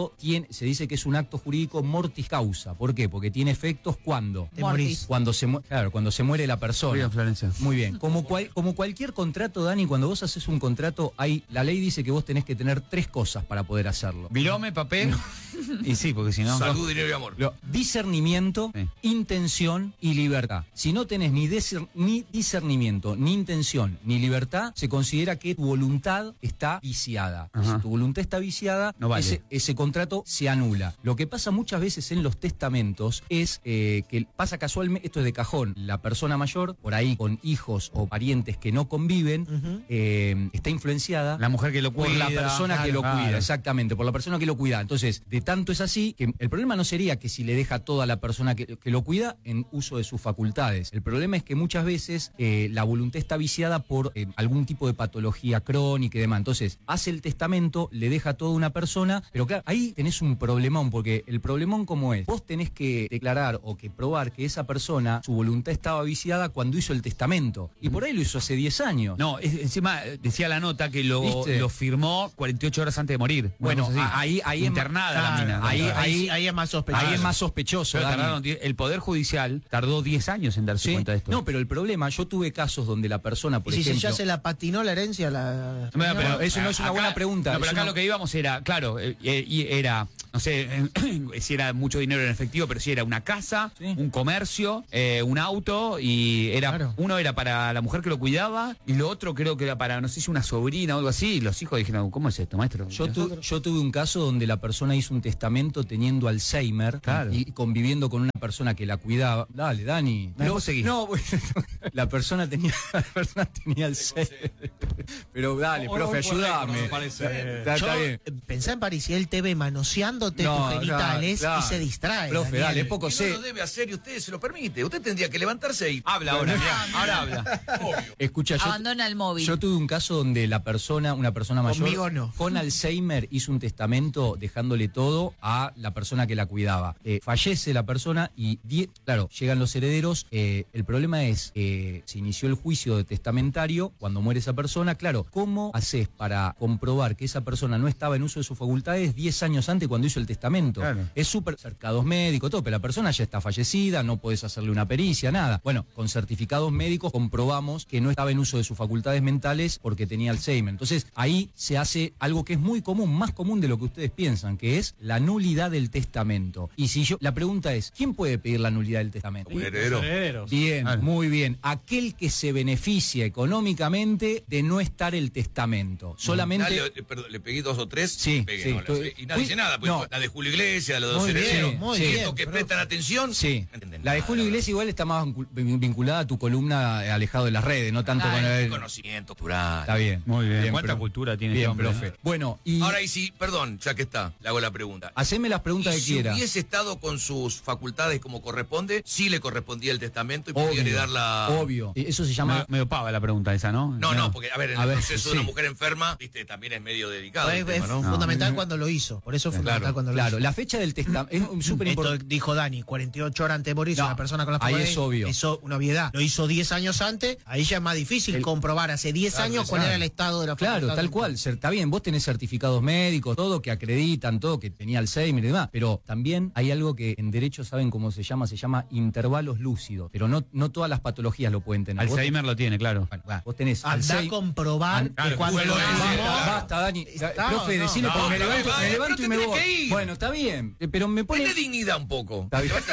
S8: testamento tiene, se dice que es un acto jurídico mortis causa. ¿Por qué? Porque tiene efectos cuando.
S10: Te morís.
S8: Cuando se, mu- claro, cuando se muere la persona.
S7: Bien, Florencia.
S8: Muy bien. Como, cual- como cualquier contrato, Dani, cuando vos haces un contrato, hay, la ley dice que vos tenés que tener tres cosas para poder hacerlo.
S7: Virome, papel. Y sí, porque si no.
S6: Salud, dinero y amor.
S8: Lo- discernimiento,
S7: Sí.
S8: intención y libertad. Si no tenés ni, discer- ni discernimiento, ni intención, ni libertad, se considera que tu voluntad está viciada.
S7: Ajá.
S8: Si tu voluntad está viciada,
S7: No vale.
S8: ese, ese contrato se anula. Lo que pasa muchas veces en los testamentos es eh, que pasa casualmente, esto es de cajón, la persona mayor, por ahí con hijos o parientes que no conviven,
S10: Ujú.
S8: eh, está influenciada
S7: La mujer que lo
S8: por
S7: cuida.
S8: la persona que
S10: claro,
S8: lo cuida,
S7: claro.
S8: exactamente, por la persona que lo cuida. Entonces, de tanto es así, que el problema no sería que si le deja toda la persona que, que lo cuida en uso de sus facultades. El problema es que muchas veces eh, la voluntad está viciada por eh, algún tipo de patología crónica y demás. Entonces, hace el testamento, le deja toda una persona, pero claro, ahí tenés un problemón, porque el problemón como es, vos tenés que declarar o que probar que esa persona, su voluntad estaba viciada cuando hizo el testamento. Y por ahí lo hizo hace diez años.
S7: No, es- encima eh, decía la nota que lo,
S8: ¿Viste?
S7: lo firmó cuarenta y ocho horas antes de morir. Una
S8: Bueno,
S7: cosa así.
S8: a- ahí, ahí es más-
S7: internada la
S8: claro,
S7: mina.
S8: ahí,
S10: Ahí,
S8: ahí,
S10: ahí es más sospechoso.
S8: ahí es más sospechoso.
S7: Pero
S8: Dani.
S7: tardaron die- el Poder Judicial tardó diez años en darse
S8: Sí.
S7: cuenta de esto.
S8: No, pero el problema, yo tuve casos donde la persona, por
S10: y si se-
S8: ejemplo...
S10: ya se la patinó la herencia, la.
S7: Bueno, pero
S8: eso no es una
S7: acá-
S8: buena pregunta,
S7: No, pero
S8: es
S7: acá
S8: una-
S7: lo que íbamos era, claro, eh, eh, y era, no sé, eh, si era mucho dinero en efectivo, pero si era una casa,
S8: Sí.
S7: un comercio, eh, un auto, y era
S10: Claro.
S7: uno era para la mujer que lo cuidaba, y lo otro creo que era para, no sé si una sobrina o algo así, y los hijos dijeron, ¿cómo es esto, maestro?
S8: Yo, tu- yo tuve un caso donde la persona hizo un testamento teniendo Alzheimer
S7: Claro.
S8: y conviviendo con una persona que la cuidaba. Dale, Dani.
S7: Dale, vos seguí.
S8: No, bueno, la persona tenía, la persona tenía Alzheimer. Pero dale,
S3: Hoy- hoy
S8: profe,
S3: por récord,
S8: ayúdame.
S3: me parece.
S8: Está,
S10: Yo,
S8: está bien.
S10: eh, pensá en París y él te ve manoseándote
S8: No,
S10: tus genitales
S8: claro,
S10: y
S8: claro.
S10: se distrae.
S8: Profe,
S10: Daniel.
S8: dale, poco
S6: Y no
S8: sé.
S6: lo debe hacer y usted se lo permite. Usted tendría que levantarse y...
S7: Habla ahora, mirá, ahora habla.
S8: Escucha, yo,
S9: Abandona el móvil.
S8: yo tuve un caso donde la persona, una persona mayor,
S10: Conmigo no.
S8: con Alzheimer hizo un testamento dejándole todo a la persona que la cuidaba. Eh, fallece la persona y, die- claro, llegan los herederos. Eh, el problema es, eh, se inició el juicio de testamentario cuando muere esa persona. Claro, ¿cómo haces para comprobar que esa persona no estaba en uso de sus facultades diez años antes cuando hizo el testamento?
S7: Claro.
S8: Es súper cercados médicos, todo, pero la persona ya está fallecida, no podés hacerle una pericia, nada. Bueno, con certificados médicos comprobamos que no estaba en uso de sus facultades mentales porque tenía Alzheimer. Entonces, ahí se hace algo que es muy común, más común de lo que ustedes piensan, que es la nulidad del testamento. Y si yo, la pregunta es, ¿quién puede pedir la nulidad del testamento?
S6: Un heredero.
S3: Herederos.
S8: Bien,
S7: Claro.
S8: muy bien. Aquel que se beneficia económicamente de no estar el testamento. Solamente...
S6: Dale, eh, perdón, le pegué dos o tres.
S8: Sí,
S6: le pegué,
S8: sí,
S6: no, la-
S8: estoy-
S6: y nadie dice nada. Pues,
S8: no.
S6: La de Julio Iglesias, la de los
S10: Muy bien,
S6: herederos.
S10: muy
S6: Sí,
S10: bien,
S6: estos que
S10: profe.
S6: prestan atención.
S8: Sí.
S6: no entienden
S8: La de
S6: nada,
S8: Julio
S6: la
S8: Iglesias igual está más vincu- vinculada a tu columna eh, alejado de las redes, no tanto
S6: verdad.
S8: con
S6: Ah,
S8: el...
S6: el conocimiento plural.
S8: Está bien.
S7: Muy bien. ¿Cuánta
S8: pro-
S7: cultura tiene
S8: Bien,
S7: este hombre,
S8: profe.
S7: eh?
S8: Bueno, y
S6: Ahora, y si, perdón, ya que está, le hago la pregunta.
S8: haceme las preguntas
S6: Y
S8: que
S6: si
S8: quiera.
S6: hubiese estado con sus facultades como corresponde, sí le correspondía el testamento y podía
S8: Obvio,
S6: heredar la...
S8: obvio. Eh, Eso se llama...
S7: Medio, medio pava la pregunta esa, ¿no?
S6: No, no, porque, a ver, en
S8: A
S6: el
S8: ver,
S6: proceso de
S8: sí.
S6: una mujer enferma, viste, también es medio delicado
S10: Es,
S6: el
S10: es
S6: tema, ¿no?
S10: fundamental cuando lo hizo. Por eso es fundamental
S6: Claro,
S10: cuando lo
S8: Claro,
S10: hizo.
S8: la fecha del testamento es súper
S10: Esto
S8: importante.
S10: dijo Dani, cuarenta y ocho horas antes de morir,
S8: No,
S10: una persona con la
S8: ahí
S10: facultades,
S8: es obvio.
S10: Hizo una obviedad. Lo hizo diez años antes, ahí ya es más difícil
S8: El-
S10: comprobar hace diez
S6: Claro,
S10: años cuál
S6: claro.
S10: era el estado de la
S8: Claro,
S10: facultad
S8: tal
S10: mental.
S8: cual. Cer- Está bien, vos tenés certificados médicos, todo que acreditan, todo que tenía Alzheimer y demás. Pero también hay algo que en derecho saben cómo se llama, se llama intervalos lúcidos. Pero no, no todas las patologías lo pueden tener. Vos
S7: Alzheimer lo tiene, claro.
S8: Bueno, va, vos tenés
S10: Andá a
S8: Alzheimer.
S10: comprobar
S8: An-
S10: que
S6: claro,
S10: cuando
S6: bueno,
S10: lo
S6: eh,
S10: firmó-
S6: claro.
S8: Basta, Dani.
S10: Está,
S8: Profe,
S10: no,
S8: decile
S6: no,
S8: porque me
S6: otra
S8: levanto,
S6: vez,
S8: me
S6: vale,
S8: levanto
S6: pero
S8: y me
S6: te
S8: voy.
S6: tenés que ir.
S8: Bueno, está bien. eh, Pero me pone.
S6: Tiene dignidad un poco.
S8: Está bien.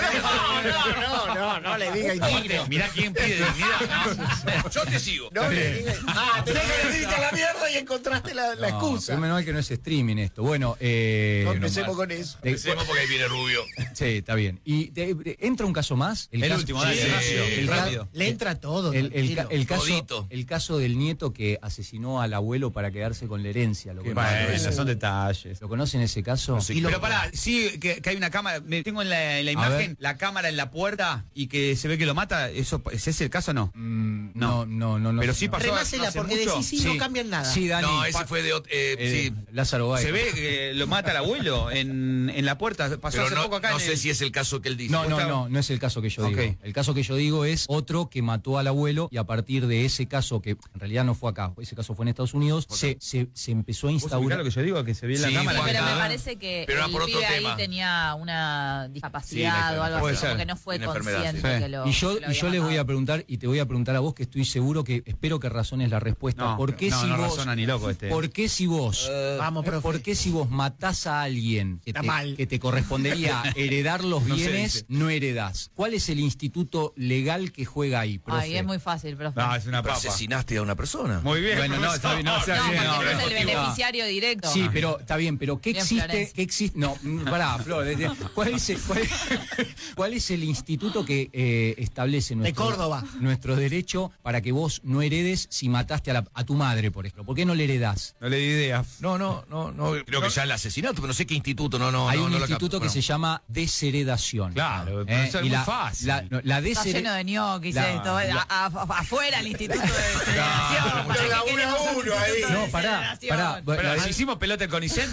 S10: No, no, no, no le diga indigno.
S7: Mirá quién pide dignidad.
S6: Yo te sigo.
S10: No le diga. Ah, tenés que decirte a la mierda y encontraste la, la
S8: No,
S10: excusa.
S8: pero menos mal que no es streaming esto. Bueno, eh.
S10: No empecemos con eso.
S8: de-
S6: Empecemos porque ahí viene Rubio.
S8: Sí, está bien. Y de- de- entra un caso más.
S7: El
S8: caso-
S7: último, dale,
S8: Sí,
S7: rápido,
S8: el ca-
S7: rápido.
S10: Le entra todo.
S8: El, el ca-
S10: tranquilo.
S8: el caso,
S6: Todito.
S8: el caso del nieto que asesinó al abuelo para quedarse con la herencia. ¿Lo,
S7: Bueno,
S8: conocen?
S7: esos son detalles.
S8: ¿Lo conocen ese caso?
S6: Sí,
S7: Pero pará, sí, que, que hay una cámara, me tengo en la, en la
S8: A
S7: imagen
S8: ver.
S7: la cámara en la
S8: A
S7: puerta y que se ve que lo mata, ¿eso es ese el caso o no?
S8: Mm, no, no, no, no.
S7: Pero sí
S8: no.
S7: pasó.
S10: Remásela,
S7: no hace
S10: porque
S7: mucho.
S10: decís sí, no cambian nada.
S8: Sí, Dani.
S6: No, ese
S8: pa-
S6: fue de ot- eh,
S8: eh,
S6: sí.
S8: Lázaro Báez.
S7: Se ve que lo mata el abuelo en, en la puerta. Pasó
S6: Pero
S7: hace
S6: no,
S7: poco acá.
S6: no
S7: en
S6: sé
S7: el-
S6: si es el caso que él dice.
S8: No, no, no, no es el caso que yo
S7: Ok.
S8: digo. El caso que yo digo es otro que mató al abuelo y a partir de ese caso, que en realidad no fue acá, ese caso fue en Estados Unidos, se, se, se empezó a
S7: ¿Vos ubicás
S8: instaurar.
S7: lo que yo digo? Que se ve en la
S6: Sí,
S7: cámara.
S6: fue
S9: Pero
S6: acá.
S9: me parece que
S6: Pero era
S9: el
S6: por otro
S9: pibe ahí
S6: tema.
S9: tenía una discapacidad
S6: Sí,
S9: o algo
S7: puede
S9: así,
S7: ser.
S9: como que no fue
S6: Una enfermedad,
S9: consciente
S7: sí.
S9: que lo
S8: Y yo,
S9: que lo
S8: y yo
S9: había
S8: les voy a
S9: matado.
S8: preguntar, y te voy a preguntar a vos, que estoy seguro que espero que razones la respuesta.
S7: No,
S8: ¿Por qué
S7: no,
S8: si
S7: no
S8: vos,
S7: razona ni loco este.
S8: ¿Por qué si vos,
S10: Vamos, profe.
S8: ¿por qué si vos matás a alguien que
S10: Está
S8: te,
S10: mal.
S8: que te correspondería heredar los
S7: No se
S8: bienes,
S7: dice.
S8: no heredás? ¿Cuál es el instituto legal que juega ahí, profe?
S9: Ay, es muy fácil, profe.
S7: No, es una
S6: Pero
S7: papa.
S6: asesinaste a una persona.
S7: Muy bien.
S8: Bueno, no, está bien, no, está
S9: No,
S8: bien,
S9: porque
S8: no,
S9: sos el
S8: no,
S9: beneficiario directo.
S8: Sí, pero está bien, pero ¿qué
S9: Bien,
S8: existe?
S9: Florencia.
S8: ¿Qué existe? No, mm, pará, Flor. de- de- ¿Cuál es el, cuál, cuál es el instituto que eh, establece nuestro,
S10: Córdoba.
S8: nuestro derecho para que vos no heredes si mataste a, la- a tu madre, por ejemplo? ¿Por qué no le heredás?
S7: No le di idea.
S6: No, no, no, no. Creo que ya el asesinato, pero no sé qué instituto, no, no.
S8: Hay
S6: no,
S8: un
S6: no lo
S8: instituto
S6: capto.
S8: que se llama desheredación.
S7: Claro, pero
S8: Eh,
S7: eso es
S8: y
S7: muy
S8: la,
S7: fácil.
S8: La, no, la
S9: Está
S8: deshere-
S9: lleno de ñoquis
S8: La-
S9: esto.
S8: la-
S9: a- a- afuera el instituto de desheredación. ¿Para qué queremos un instituto de
S8: No, pará,
S9: desheredación?
S8: pará.
S7: Pero
S8: La-
S7: si hicimos pelota con Icendo.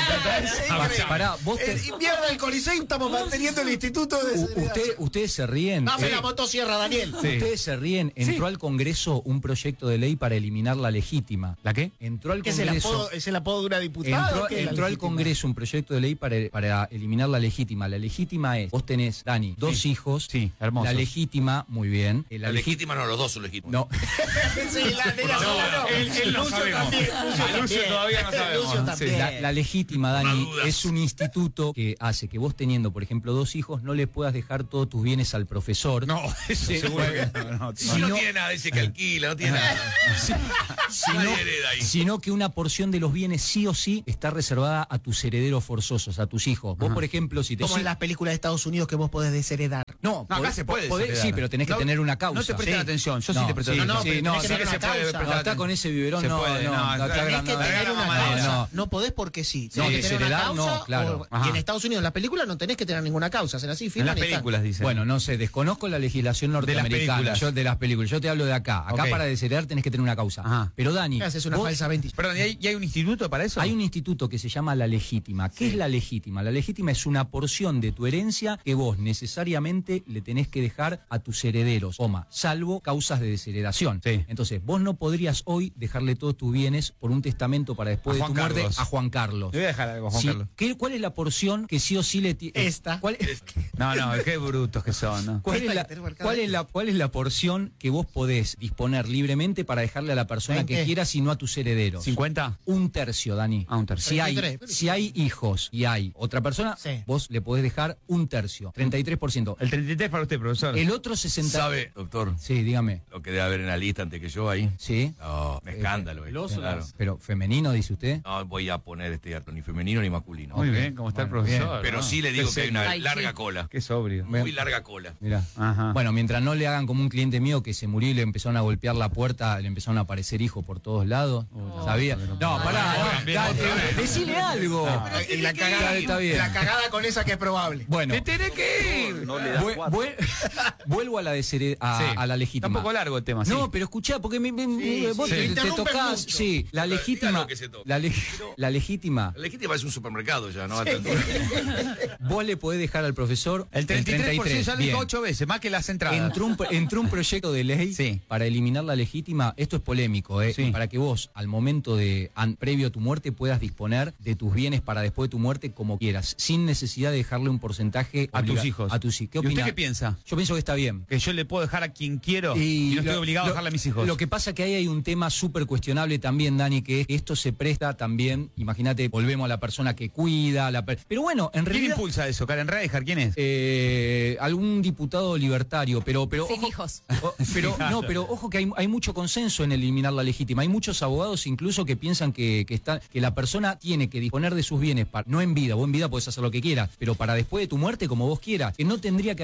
S8: Ah, pará, vos te-
S10: Invierno el Coliseo, estamos manteniendo el instituto de.
S8: u- usted- ustedes se ríen.
S10: Dame
S8: Eh,
S10: la motosierra, Daniel.
S8: Ustedes se ríen. Entró al Congreso un proyecto de ley para eliminar la legítima.
S7: ¿La qué?
S8: Entró al
S10: ¿Qué es el
S8: Congreso.
S10: apodo, es el apodo de una diputada?
S8: Entró,
S10: o qué es la
S8: entró al
S10: legítima?
S8: Congreso un proyecto de ley para, para eliminar la legítima. La legítima es, vos tenés, Dani, dos
S7: Sí.
S8: hijos.
S7: Sí, hermosos.
S8: La legítima, muy bien. Eh,
S6: La
S8: legi-
S6: legítima no, los dos son legítimos.
S8: No,
S10: Sí, la de la no,
S7: él- él no
S10: Lucio
S7: sabemos.
S10: también, Lucio
S7: A Lucio
S10: también.
S7: todavía no sabemos.
S10: Lucio
S7: Sí.
S10: también.
S8: la, la legítima,
S6: Por
S8: Dani,
S6: las dudas.
S8: es un instituto que hace que vos teniendo, por ejemplo, dos hijos, no le puedas dejar todos tus bienes al profesor.
S7: No, eso
S8: Sí,
S7: seguro
S8: bueno.
S7: que no. no.
S6: No,
S8: Si
S6: no
S8: no-
S6: tiene nada, dice que alquila, no tiene nada.
S8: sino,
S6: Nadie hereda ahí.
S8: sino que una porción de los bienes sí o sí está reservada a tus herederos forzosos, a tus hijos. Vos, por ejemplo, si te...
S10: Como en las películas de Estados Unidos que vos podés desheredar.
S8: No,
S7: No, acá
S8: podés-
S7: se puede
S8: podés-
S7: desheredar.
S8: sí, pero tenés que
S7: No,
S8: tener una causa.
S7: No te prestan
S8: Sí.
S7: atención, yo
S8: No,
S7: sí te presto
S8: sí,
S7: atención.
S10: no,
S8: sí,
S10: pero
S8: no,
S10: tenés que
S8: sí,
S10: tener
S8: se
S10: una
S8: puede
S10: causa.
S8: prestar- está con ese biberón,
S7: Se
S8: no,
S7: puede,
S8: no,
S7: no,
S8: no,
S7: no,
S8: está
S10: Tenés
S8: agrandado.
S10: que tener
S7: Larga
S10: una
S7: la mamadera.
S10: causa.
S8: No.
S10: No podés porque sí.
S8: No,
S10: Tenés que tener una
S8: desheredar, no,
S10: causa.
S8: claro.
S10: o-
S7: Ajá.
S10: y en Estados Unidos, en las películas no tenés que tener ninguna causa. Hacen así,
S7: En
S10: firman
S7: las
S10: y están.
S7: películas dicen.
S8: Bueno, no sé, desconozco la legislación norteamericana.
S7: películas.
S8: Yo de las películas. Yo te hablo de acá. Acá
S7: Ok.
S8: para desheredar tenés que tener una causa.
S7: Ajá.
S8: Pero Dani,
S10: Haces una
S8: vos-
S10: falsa veinte.
S7: Perdón, ¿y hay, y hay un instituto para eso?
S8: hay un instituto que se llama la legítima. ¿Qué es la legítima? La legítima es una porción de tu herencia que vos necesariamente le tenés que dejar a tus herederos, coma, salvo causas de desheredación.
S7: Sí.
S8: Entonces, vos no podrías hoy dejarle todos tus bienes por un testamento para después
S7: A
S8: de
S7: Juan
S8: tu muerte
S7: Carlos.
S8: a Juan Carlos.
S7: Le voy a dejar algo a Juan
S8: Sí.
S7: Carlos.
S8: ¿Qué- ¿Cuál es la porción que sí o sí le tiene?
S10: Esta.
S8: ¿Cuál,
S7: No, no, qué brutos que son, ¿no?
S8: ¿Cuál
S10: Esta
S8: es,
S10: que
S8: la,
S10: tenemos acá
S8: cuál, es
S10: adentro.
S8: la, ¿Cuál es la porción que vos podés disponer libremente para dejarle a la persona que
S10: veinte.
S8: quieras y no a tus herederos?
S7: ¿cincuenta?
S8: Un tercio, Dani.
S7: Ah, un tercio.
S8: Si hay,
S10: treinta y tres.
S8: si hay hijos y hay otra persona,
S10: Sí.
S8: vos le podés dejar un tercio, treinta y tres por ciento.
S7: El treinta y tres para usted, profesor.
S8: El otro sesenta.
S6: ¿Sabe, doctor,
S8: Sí, dígame.
S6: lo que debe haber en la lista antes que yo ahí?
S8: Sí.
S6: No, un escándalo.
S8: Los-
S6: eh, claro.
S8: Pero femenino, dice usted.
S6: No voy a poner este ni femenino ni masculino.
S7: Muy
S8: Ok.
S7: bien, ¿cómo está el
S8: Bueno,
S7: profesor?
S6: Pero
S7: ¿no?
S6: sí le digo
S7: Qué
S6: que hay una
S9: Ay,
S6: larga
S9: sí.
S6: cola.
S7: Qué sobrio.
S6: Muy larga cola.
S8: Mira.
S7: Ajá.
S8: Bueno, mientras no le hagan como un cliente mío que se murió y le empezaron a golpear la puerta, le empezaron a aparecer hijos por todos lados. ¿Sabía? No, pará,
S7: no,
S8: no,
S7: bien,
S8: dale,
S7: otra vez.
S8: decile algo.
S10: Y la cagada,
S8: Está bien.
S10: la cagada con esa que es probable.
S8: Bueno,
S7: ¡Te tenés que ir!
S8: vue- vue- vuelvo a la, deshere- a,
S7: Sí.
S8: a la legítima.
S7: Está un poco largo el tema, sí.
S8: No, pero escuchá, porque me, me- me- vos
S10: sí.
S8: te, te
S10: Interrumpen
S8: tocás.
S10: mucho.
S8: Sí, la
S6: Pero
S8: legítima.
S6: dígalo que se toque.
S8: La, le- la legítima.
S6: La legítima es un supermercado ya, ¿no? A esta altura.
S8: Vos le podés dejar al profesor
S7: El treinta y tres por ciento ya lo
S8: Bien.
S7: dijo ocho veces, más que las entradas.
S8: Entró un, entró un proyecto de ley
S7: Sí.
S8: para eliminar la legítima. Esto es polémico, ¿eh?
S7: Sí.
S8: Para que vos, al momento de an- previo a tu muerte, puedas disponer de tus bienes para después de tu muerte como quieras, sin necesidad de dejarle un porcentaje
S7: A tus
S8: obliga-
S7: hijos.
S8: A tus hijos. ¿Qué
S7: ¿Y usted
S8: opina?
S7: qué piensa?
S8: Yo pienso que está bien.
S7: Que yo le puedo dejar a quien quiero y, no estoy
S8: lo-
S7: obligado a
S8: lo-
S7: dejarle a mis hijos.
S8: Lo que pasa que ahí hay un tema súper cuestionable también, Dani, que es que esto se presta también, imagínate, volvemos a la persona que cuida, la per- pero bueno, en
S7: ¿Quién
S8: realidad...
S7: impulsa eso? ¿Karen Reichert? ¿Quién es?
S8: eh, algún diputado libertario, pero... pero
S9: Sin
S8: ojo-
S9: hijos.
S8: o- pero no, pero ojo que hay, hay mucho consenso en eliminar la legítima. Hay muchos abogados incluso que piensan que, que, está, que la persona tiene que disponer de sus bienes, para, no en vida, vos en vida podés hacer lo que quieras, pero para después de tu muerte, como vos quieras, que no tendría que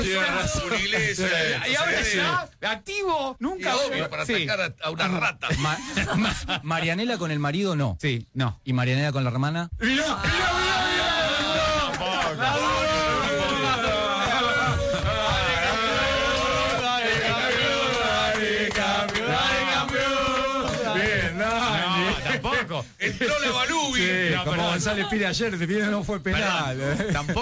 S6: Tiene
S7: suena.
S6: razón, una iglesia.
S7: Y ahora
S6: Sí.
S7: ya acá, activo,
S6: Y
S7: nunca.
S6: obvio, para
S7: Sí.
S6: atacar a, a una rata.
S8: Ma- Ma- Marianela con el marido no.
S7: Sí, no.
S8: ¿Y Marianela con la hermana?
S3: Tampoco.
S6: Entró la Balubi.
S3: Sí, como González pide ayer, de no fue penal.
S7: Perdón, tampoco